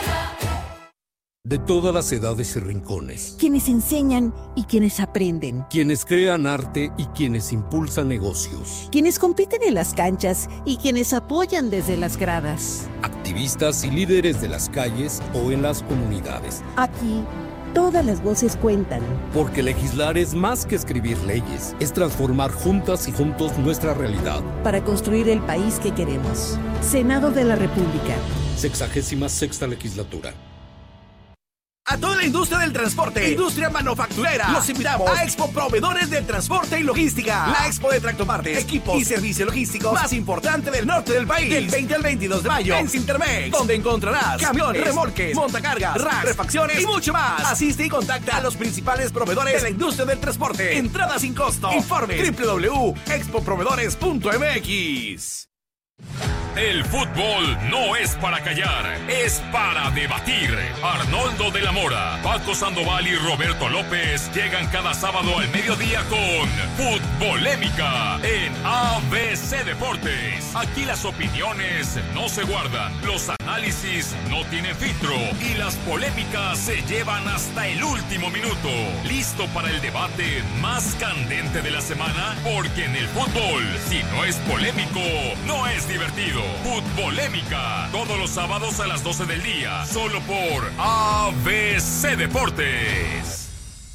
De todas las edades y rincones. Quienes enseñan y quienes aprenden. Quienes crean arte y quienes impulsan negocios. Quienes compiten en las canchas y quienes apoyan desde las gradas. Activistas y líderes de las calles o en las comunidades. Aquí, todas las voces cuentan. Porque legislar es más que escribir leyes. Es transformar juntas y juntos nuestra realidad. Para construir el país que queremos. Senado de la República. Sexagésima sexta legislatura. A toda la industria del transporte, industria manufacturera, los invitamos a Expo Proveedores del Transporte y Logística. La Expo de tractopartes, equipos y servicios logísticos más importante del norte del país. Del veinte al veintidós de mayo en Cintermex, donde encontrarás camiones, remolques, montacargas, racks, refacciones y mucho más. Asiste y contacta a los principales proveedores de la industria del transporte. Entrada sin costo. Informe doble u doble u doble u punto expo proveedores punto m x. El fútbol no es para callar, es para debatir. Arnoldo de la Mora, Paco Sandoval y Roberto López llegan cada sábado al mediodía con Futbolémica en A B C Deportes. Aquí las opiniones no se guardan, los análisis no tienen filtro y las polémicas se llevan hasta el último minuto. ¿Listo para el debate más candente de la semana? Porque en el fútbol, si no es polémico, no es divertido. Futbolémica, todos los sábados a las doce del día, solo por A B C Deportes.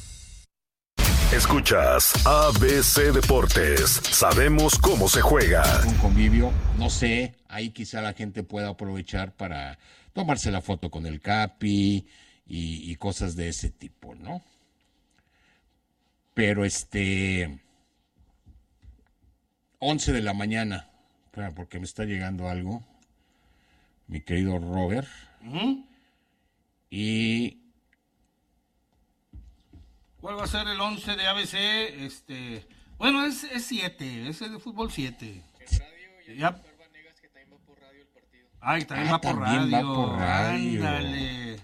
Escuchas A B C Deportes. Sabemos cómo se juega. Un convivio, no sé, ahí quizá la gente pueda aprovechar para tomarse la foto con el Capi y, y cosas de ese tipo, ¿no? Pero este... once de la mañana... Espera, porque me está llegando algo, mi querido Robert. Uh-huh. Y ¿Cuál va a ser el once de A B C? Este, bueno, es siete, es, es de fútbol siete. Ya. Ay, también, Ah, va, por también radio. va por radio. Ándale.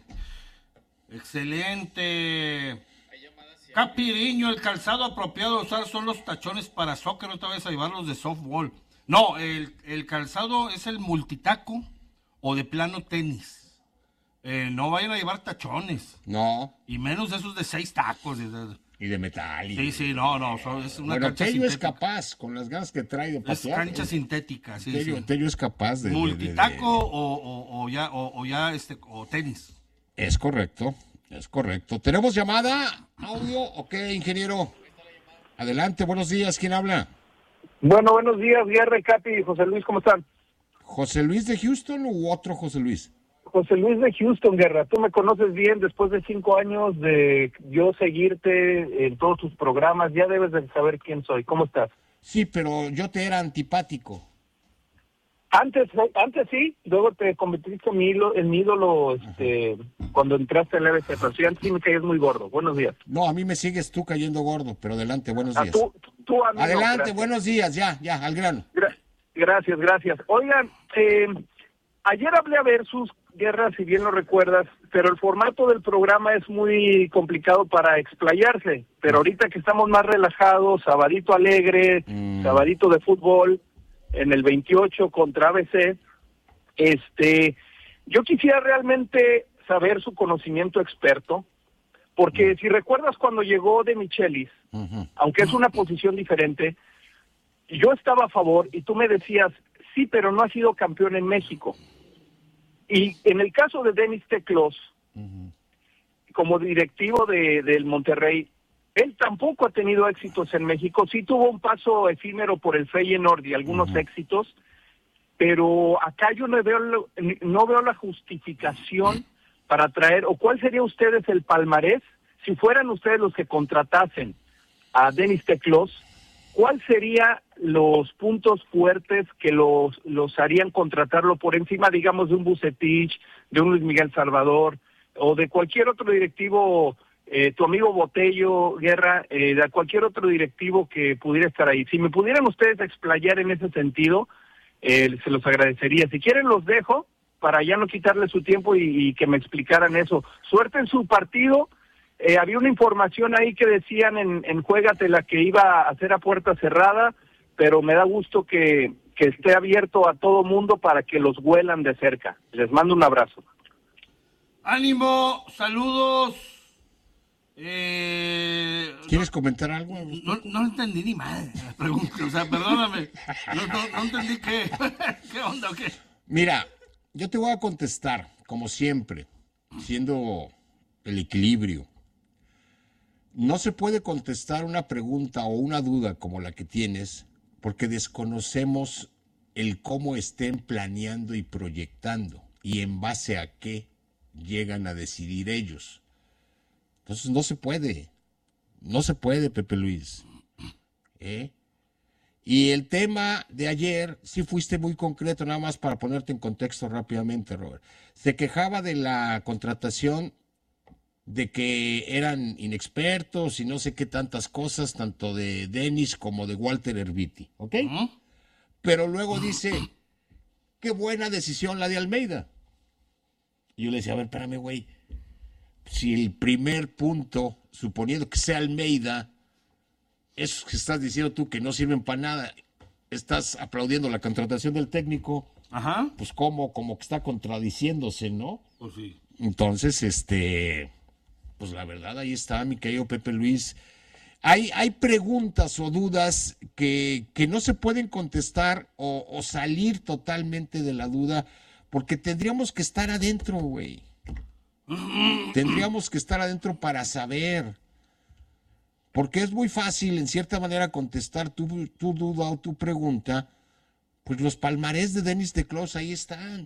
Excelente. Capiriño, el calzado apropiado de usar son los tachones para soccer, no te vayas a llevarlos de softball. No, el, el calzado es el multitaco o de plano tenis. Eh, no vayan a llevar tachones. No. Y menos esos de seis tacos. Y de metal. Y... Sí, sí, no, no. Son, es una bueno, cancha Tello es sintética. capaz, con las ganas que trae de patear. Es cancha eh, sintética, sí, Tello, sí. Tello es capaz de... Multitaco de- de- O, o, o ya, o, o ya este, o tenis. Es correcto, es correcto. ¿Tenemos llamada? ¿Audio? Ok, ingeniero. Adelante, buenos días. ¿Quién habla? Bueno, buenos días, Guerra, Capi y José Luis, ¿cómo están? ¿José Luis de Houston u otro José Luis? José Luis de Houston, Guerra, tú me conoces bien, después de cinco años de yo seguirte en todos tus programas, ya debes de saber quién soy. ¿Cómo estás? Sí, pero yo te era antipático. Antes, antes sí, luego te convertiste en mi ídolo, en mi ídolo este, cuando entraste al A B C, pero sí, antes sí me caías muy gordo. Buenos días. No, a mí me sigues tú cayendo gordo, pero adelante, buenos Ah, días. tú, tú a mí no, Adelante, gracias. buenos días, ya, ya, al grano. Gra- gracias, gracias. Oigan, eh, ayer hablé a Versus, Guerra, si bien lo recuerdas, pero el formato del programa es muy complicado para explayarse. Pero ahorita que estamos más relajados, sabadito alegre, sabadito de fútbol, en el veintiocho contra A B C, este, yo quisiera realmente saber su conocimiento experto, porque si recuerdas cuando llegó De Michelis, aunque es una posición diferente, yo estaba a favor y tú me decías, sí, pero no ha sido campeón en México. Y en el caso de Denis Teclos, como directivo de, del Monterrey, él tampoco ha tenido éxitos en México. Sí tuvo un paso efímero por el Feyenoord y algunos éxitos, pero acá yo no veo, lo- no veo la justificación para traer, o cuál sería ustedes el palmarés, si fueran ustedes los que contratasen a Denis Teclos, ¿cuál sería los puntos fuertes que los, los harían contratarlo por encima, digamos, de un Vucetich, de un Luis Miguel Salvador, o de cualquier otro directivo, eh, tu amigo Botello, Guerra, eh, de cualquier otro directivo que pudiera estar ahí? Si me pudieran ustedes explayar en ese sentido, eh, se los agradecería. Si quieren los dejo, para ya no quitarle su tiempo y, y que me explicaran eso. Suerte en su partido. Eh, había una información ahí que decían en, en Juégatela que iba a ser a puerta cerrada, pero me da gusto que, que esté abierto a todo mundo para que los huelan de cerca. Les mando un abrazo. Ánimo, saludos. Eh, ¿Quieres comentar algo? no, no entendí ni madre la pregunta, o sea, perdóname. No, no, no entendí qué, qué onda o qué. Mira, yo te voy a contestar, como siempre, siendo el equilibrio. No se puede contestar una pregunta o una duda como la que tienes porque desconocemos el cómo estén planeando y proyectando y en base a qué llegan a decidir ellos. Entonces no se puede, no se puede, Pepe Luis. ¿Eh? Y el tema de ayer, sí fuiste muy concreto, nada más para ponerte en contexto rápidamente, Robert. Se quejaba de la contratación, de que eran inexpertos y no sé qué tantas cosas, tanto de Denis como de Walter Erviti, ¿ok? Pero luego dice, qué buena decisión la de Almeida. Y yo le decía, a ver, espérame, güey, si el primer punto, suponiendo que sea Almeida, esos que estás diciendo tú que no sirven para nada, estás aplaudiendo la contratación del técnico, Ajá. pues como, como que está contradiciéndose, ¿no? Pues sí. Entonces, este, pues la verdad, ahí está, mi querido Pepe Luis. Hay, hay preguntas o dudas que, que no se pueden contestar o, o salir totalmente de la duda, porque tendríamos que estar adentro, güey. Tendríamos que estar adentro para saber. Porque es muy fácil, en cierta manera, contestar tu, tu duda o tu pregunta. Pues los palmarés de Denis Teclos ahí están.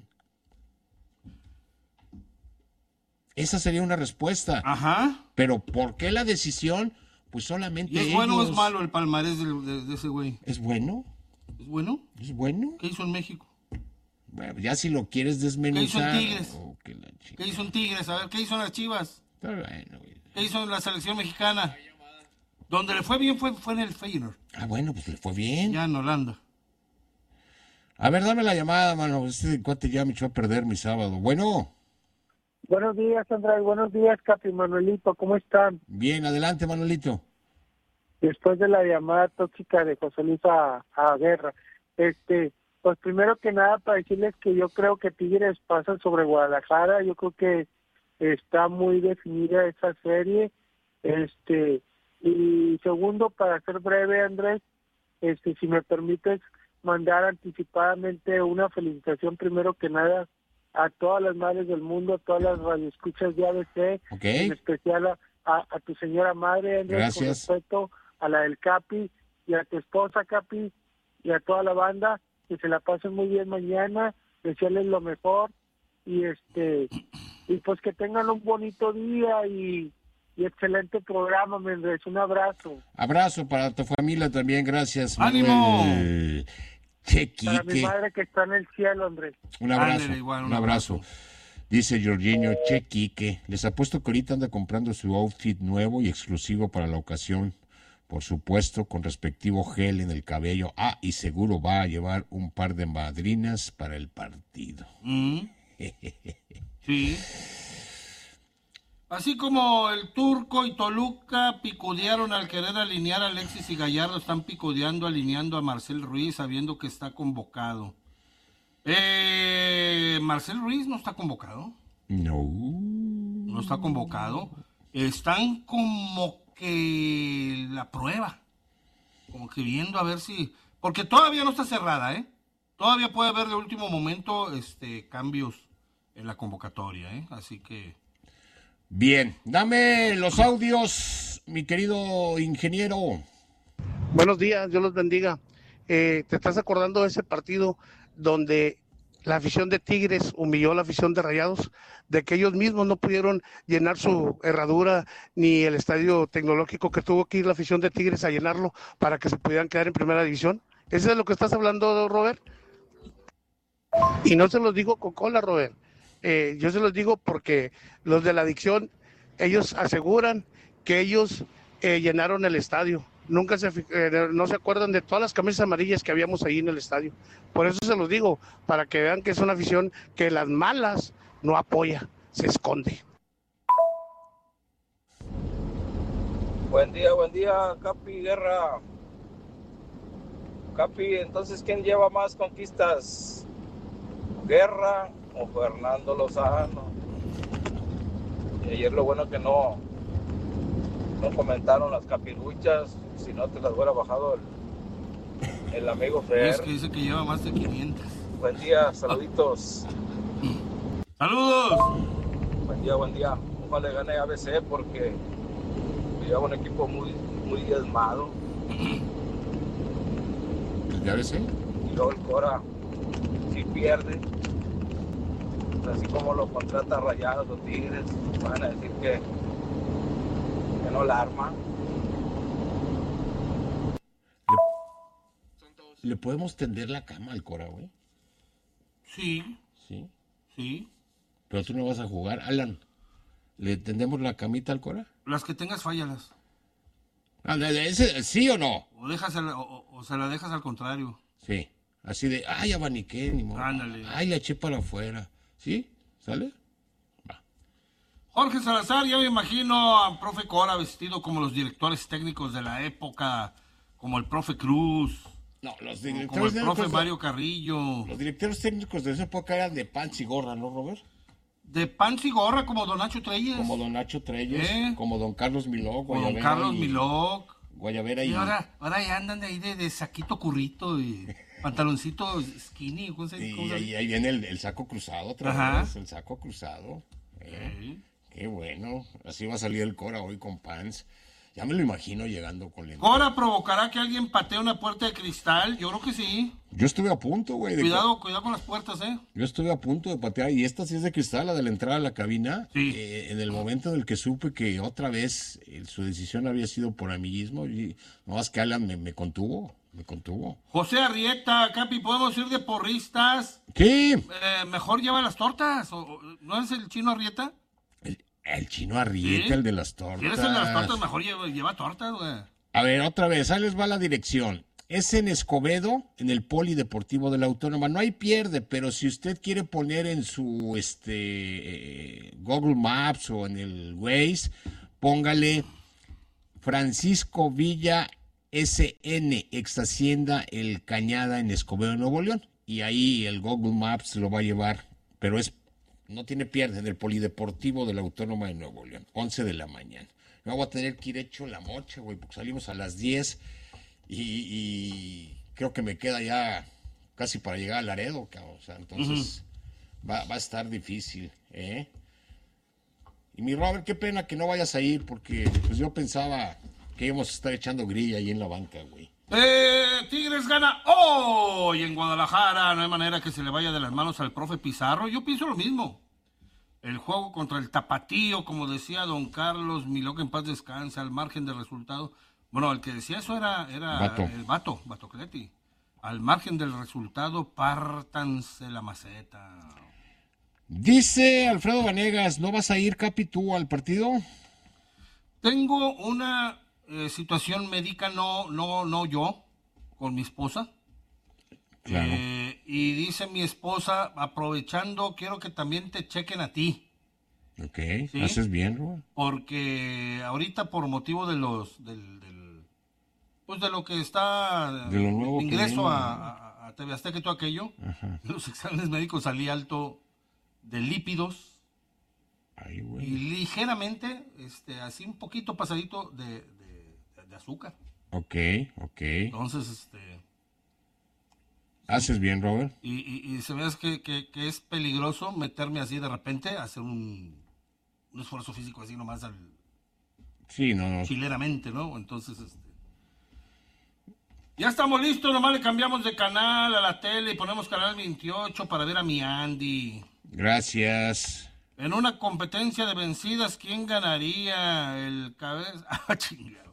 Esa sería una respuesta. Ajá. Pero ¿por qué la decisión? Pues solamente ¿Y es ellos. bueno o es malo el palmarés de, de- de ese güey? ¿Es bueno? ¿Es bueno? ¿Es bueno? ¿Qué hizo en México? Bueno, ya si lo quieres ¿Qué hizo en desmenuzar. Tigres? oh, que la chi- ¿Qué hizo en Tigres? A ver, ¿qué hizo en las Chivas? Está bueno, güey. que hizo en la selección mexicana. Donde le fue bien fue, fue en el Feyenoord. Ah, bueno, pues le fue bien. Ya en Holanda. A ver, dame la llamada, mano. Este cuate ya me echó a perder mi sábado. Bueno. Buenos días, Andrés. Buenos días, Capi, Manuelito. ¿Cómo están? Bien, adelante, Manuelito. Después de la llamada tóxica de José Luis a, a Guerra, este, pues primero que nada para decirles que yo creo que Tigres pasa sobre Guadalajara. Yo creo que está muy definida esa serie. Este, y segundo, para ser breve, Andrés, este, si me permites mandar anticipadamente una felicitación primero que nada a todas las madres del mundo, a todas las radioescuchas de A B C, okay. En especial a, a, a tu señora madre, Andrés, gracias. Con respeto a la del Capi y a tu esposa, Capi, y a toda la banda, que se la pasen muy bien mañana, desearles lo mejor y este y pues que tengan un bonito día y, y excelente programa, Méndez. Un abrazo. Abrazo para tu familia también, gracias. ¡Ánimo! Manuel. Che, Para mi madre que está en el cielo, Andrés. Un abrazo, Ándale, igual, un un abrazo. Dice Jorginho, Che Quique, les apuesto que ahorita anda comprando su outfit nuevo y exclusivo para la ocasión. Por supuesto, con respectivo gel en el cabello. Ah, y seguro va a llevar un par de madrinas para el partido. Mm. Sí. Así como el Turco y Toluca picudearon al querer alinear a Alexis y Gallardo, están picudeando, alineando a Marcel Ruiz, sabiendo que está convocado. Eh, Marcel Ruiz no está convocado. No. No está convocado. Están como que la prueba. Como que viendo a ver si... Porque todavía no está cerrada, ¿eh? Todavía puede haber de último momento este, cambios en la convocatoria, ¿eh? Así que... Bien, dame los audios, mi querido ingeniero. Buenos días, Dios los bendiga. Eh, ¿Te estás acordando de ese partido donde la afición de Tigres humilló a la afición de Rayados? De que ellos mismos no pudieron llenar su herradura ni el estadio tecnológico, que tuvo que ir la afición de Tigres a llenarlo para que se pudieran quedar en primera división. ¿Eso es de lo que estás hablando, Robert? Y no se los digo con cola, Robert. Eh, yo se los digo porque los de la adicción, ellos aseguran que ellos eh, llenaron el estadio. Nunca se, eh, no se acuerdan de todas las camisas amarillas que habíamos ahí en el estadio. Por eso se los digo, para que vean que es una afición que las malas no apoya, se esconde. Buen día, buen día, Capi Guerra. Capi, entonces, ¿quién lleva más conquistas? ¿Guerra o Fernando Lozano? Y ayer lo bueno que no, no comentaron las capiruchas, si no te las hubiera bajado el, el amigo Fer. Es que dice que lleva más de quinientas. Buen día, saluditos. ¡Saludos! Buen día, buen día. Ojalá gane A B C porque lleva un equipo muy, muy diezmado. ¿De A B C? Y luego el Cora, si pierde, así como lo contrata Rayados o Tigres, van a decir que, que no la arma. ¿Le, ¿Le podemos tender la cama al Cora, güey? Sí. ¿Sí? Sí. Pero tú no vas a jugar, Alan. ¿Le tendemos la camita al Cora? Las que tengas, fállalas. Ah, ¿ese, ¿Sí o no? O, dejas el, o, o se la dejas al contrario. Sí. Así de, ay, abaniqué, ni modo. Ándale. Ay, la eché para afuera. ¿Sí? ¿Sale? Va. Jorge Salazar, ya me imagino a profe Cora vestido como los directores técnicos de la época, como el profe Cruz. No, los directores como el profe técnicos, Mario Carrillo. Los directores técnicos de esa época eran de pants y gorra, ¿no, Robert? De pants y gorra, como don Nacho Treyes. Como don Nacho Treyes, ¿Eh? como don Carlos Miló, Como don Carlos y, Miló. Guayabera y... Y ahora, ahora ya andan de ahí de, de saquito currito y pantaloncito skinny. ¿Cómo se, y cómo se ahí, ahí viene el, el saco cruzado otra Ajá. vez, el saco cruzado. ¿Eh? Sí. Qué bueno, así va a salir el Cora hoy con pants. Ya me lo imagino llegando con lentes. ¿Cora provocará que alguien patee una puerta de cristal? Yo creo que sí. Yo estuve a punto, güey. Cuidado, cuidado con las puertas, ¿eh? Yo estuve a punto de patear, y esta sí es de cristal, la de la entrada a la cabina. Sí. Eh, en el momento en el que supe que otra vez eh, su decisión había sido por amiguismo, y no más que Alan me, me contuvo, me contuvo. José Arrieta, Capi, ¿podemos ir de porristas? Sí. Eh, mejor lleva las tortas. ¿O, o, ¿No es el chino Arrieta? El, El Chino Arrieta, ¿Sí? el de las tortas. ¿Quieres el de las tortas? Mejor lleva, lleva tortas, güey. A ver, otra vez, ahí les va la dirección. Es en Escobedo, en el Polideportivo de la Autónoma. No hay pierde, pero si usted quiere poner en su este eh, Google Maps o en el Waze, póngale Francisco Villa S N, ex Hacienda El Cañada en Escobedo, Nuevo León. Y ahí el Google Maps lo va a llevar, pero es no tiene pierde, en el Polideportivo de la Autónoma de Nuevo León, once de la mañana. Me voy a tener que ir hecho la mocha, güey, porque salimos a las diez y, y creo que me queda ya casi para llegar a Laredo, cabrón. O sea, entonces uh-huh. va, va a estar difícil, ¿eh? Y mi Robert, qué pena que no vayas a ir, porque pues yo pensaba que íbamos a estar echando grilla ahí en la banca, güey. Eh, Tigres gana hoy en Guadalajara. No hay manera que se le vaya de las manos al profe Pizarro. Yo pienso lo mismo. El juego contra el Tapatío, como decía don Carlos Miló, que en paz descanse, al margen del resultado. Bueno, el que decía eso era, era Vato. el Vato, Vato Cleti. Al margen del resultado, pártanse la maceta. Dice Alfredo Vanegas, ¿no vas a ir, Capi, tú al partido? Tengo una eh, situación médica, no, no, no yo, con mi esposa. Claro. Eh, y dice mi esposa, aprovechando, quiero que también te chequen a ti. Ok, ¿Sí? haces bien, Robert. Porque ahorita por motivo de los, del, del pues de lo que está, de lo nuevo ingreso que a, a, a T V Azteca y todo aquello, Ajá. los exámenes médicos salí alto de lípidos. Ay, güey. Y ligeramente, este, así un poquito pasadito de, de, de azúcar. Ok, ok. Entonces, este... Haces bien, Robert. Y, y, y se ve que, que, que es peligroso meterme así de repente, hacer un, un esfuerzo físico así nomás al... Sí, no, no. Chileramente, ¿no? Entonces, este... ya estamos listos, nomás le cambiamos de canal a la tele y ponemos canal veintiocho para ver a mi Andy. Gracias. En una competencia de vencidas, ¿quién ganaría? El cabeza... ¡Ah, chingado!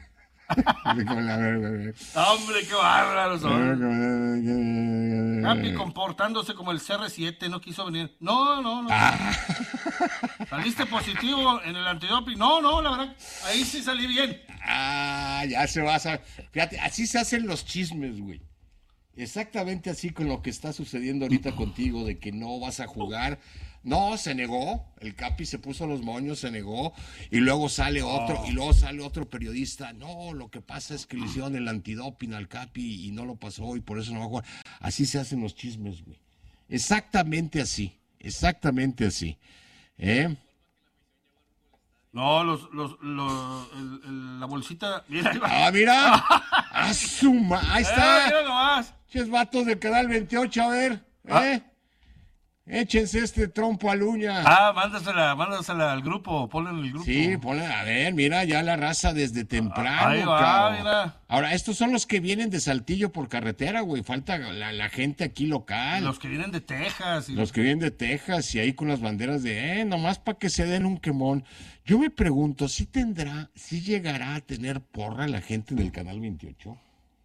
¡Hombre, qué bárbaros son! Capi comportándose como el C R siete, no quiso venir. No, no, no. Ah. ¿Saliste positivo en el antidoping? No, no, la verdad, ahí sí salí bien. Ah, ya se va a saber. Fíjate, así se hacen los chismes, güey. Exactamente así con lo que está sucediendo ahorita contigo, de que no vas a jugar. No, se negó, el Capi se puso los moños, se negó, y luego sale otro, oh. y luego sale otro periodista. No, lo que pasa es que le hicieron el antidoping al Capi y no lo pasó y por eso no va a jugar. Así se hacen los chismes, güey. Exactamente así, exactamente así. ¿Eh? No, los, los, los, el, el, la bolsita, mira, ahí va. Ah, mira, asuma, ahí está. Eh, mira nomás. Ches vatos del canal veintiocho, a ver, ah. ¿eh? Échense este trompo a Luña. Ah, mándasela, mándasela al grupo, ponle en el grupo. Sí, ponle, a ver, mira, ya la raza desde temprano. Ahí va, mira. Ahora, estos son los que vienen de Saltillo por carretera, güey. Falta la, la gente aquí local. Los que vienen de Texas. Y... Los que vienen de Texas y ahí con las banderas de, eh, nomás para que se den un quemón. Yo me pregunto, ¿si tendrá, si llegará a tener porra la gente del Canal veintiocho?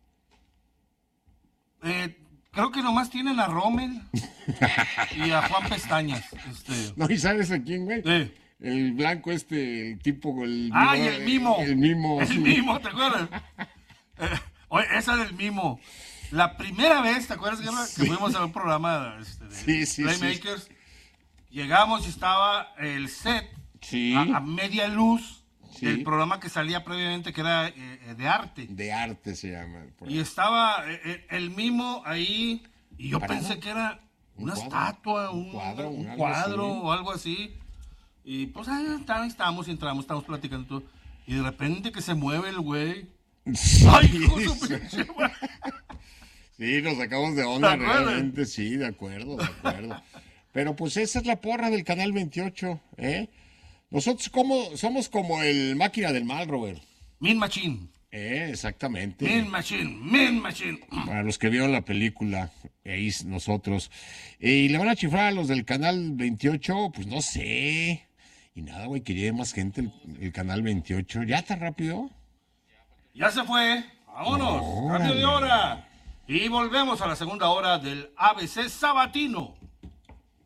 Eh... Creo que nomás tienen a Rommel y a Juan Pestañas. Este. No, ¿y sabes a quién, güey? Sí. El blanco este, el tipo... El ¡Ah, y el mimo! El mimo. El sí. mimo, ¿te acuerdas? eh, oye, esa del mimo. La primera vez, ¿te acuerdas, Guerra? Sí. Que fuimos a un programa este, de sí, sí, Playmakers. Sí. Llegamos y estaba el set sí. a, a media luz. Sí. El programa que salía previamente, que era eh, de arte. De arte se llama. Y estaba eh, el mimo ahí, y yo ¿Parado? Pensé que era una ¿Un estatua, un, un cuadro, un un cuadro algo o algo así. Y pues ahí estábamos y entramos, estábamos platicando todo. Y de repente que se mueve el güey. Sí. ¡Ay, hijo de su pinche güey! Sí, nos sacamos de onda realmente, sí, de acuerdo, de acuerdo. Pero pues esa es la porra del Canal veintiocho, ¿eh? Nosotros como, somos como el máquina del mal, Robert. Mean Machine. Eh, exactamente. Mean Machine, Mean Machine. Para los que vieron la película, ahí nosotros. Eh, y le van a chifrar a los del Canal veintiocho, pues no sé. Y nada, güey, que llegue más gente el, el Canal veintiocho. ¿Ya tan rápido? Ya se fue. Vámonos. Cambio de hora. Y volvemos a la segunda hora del A B C Sabatino.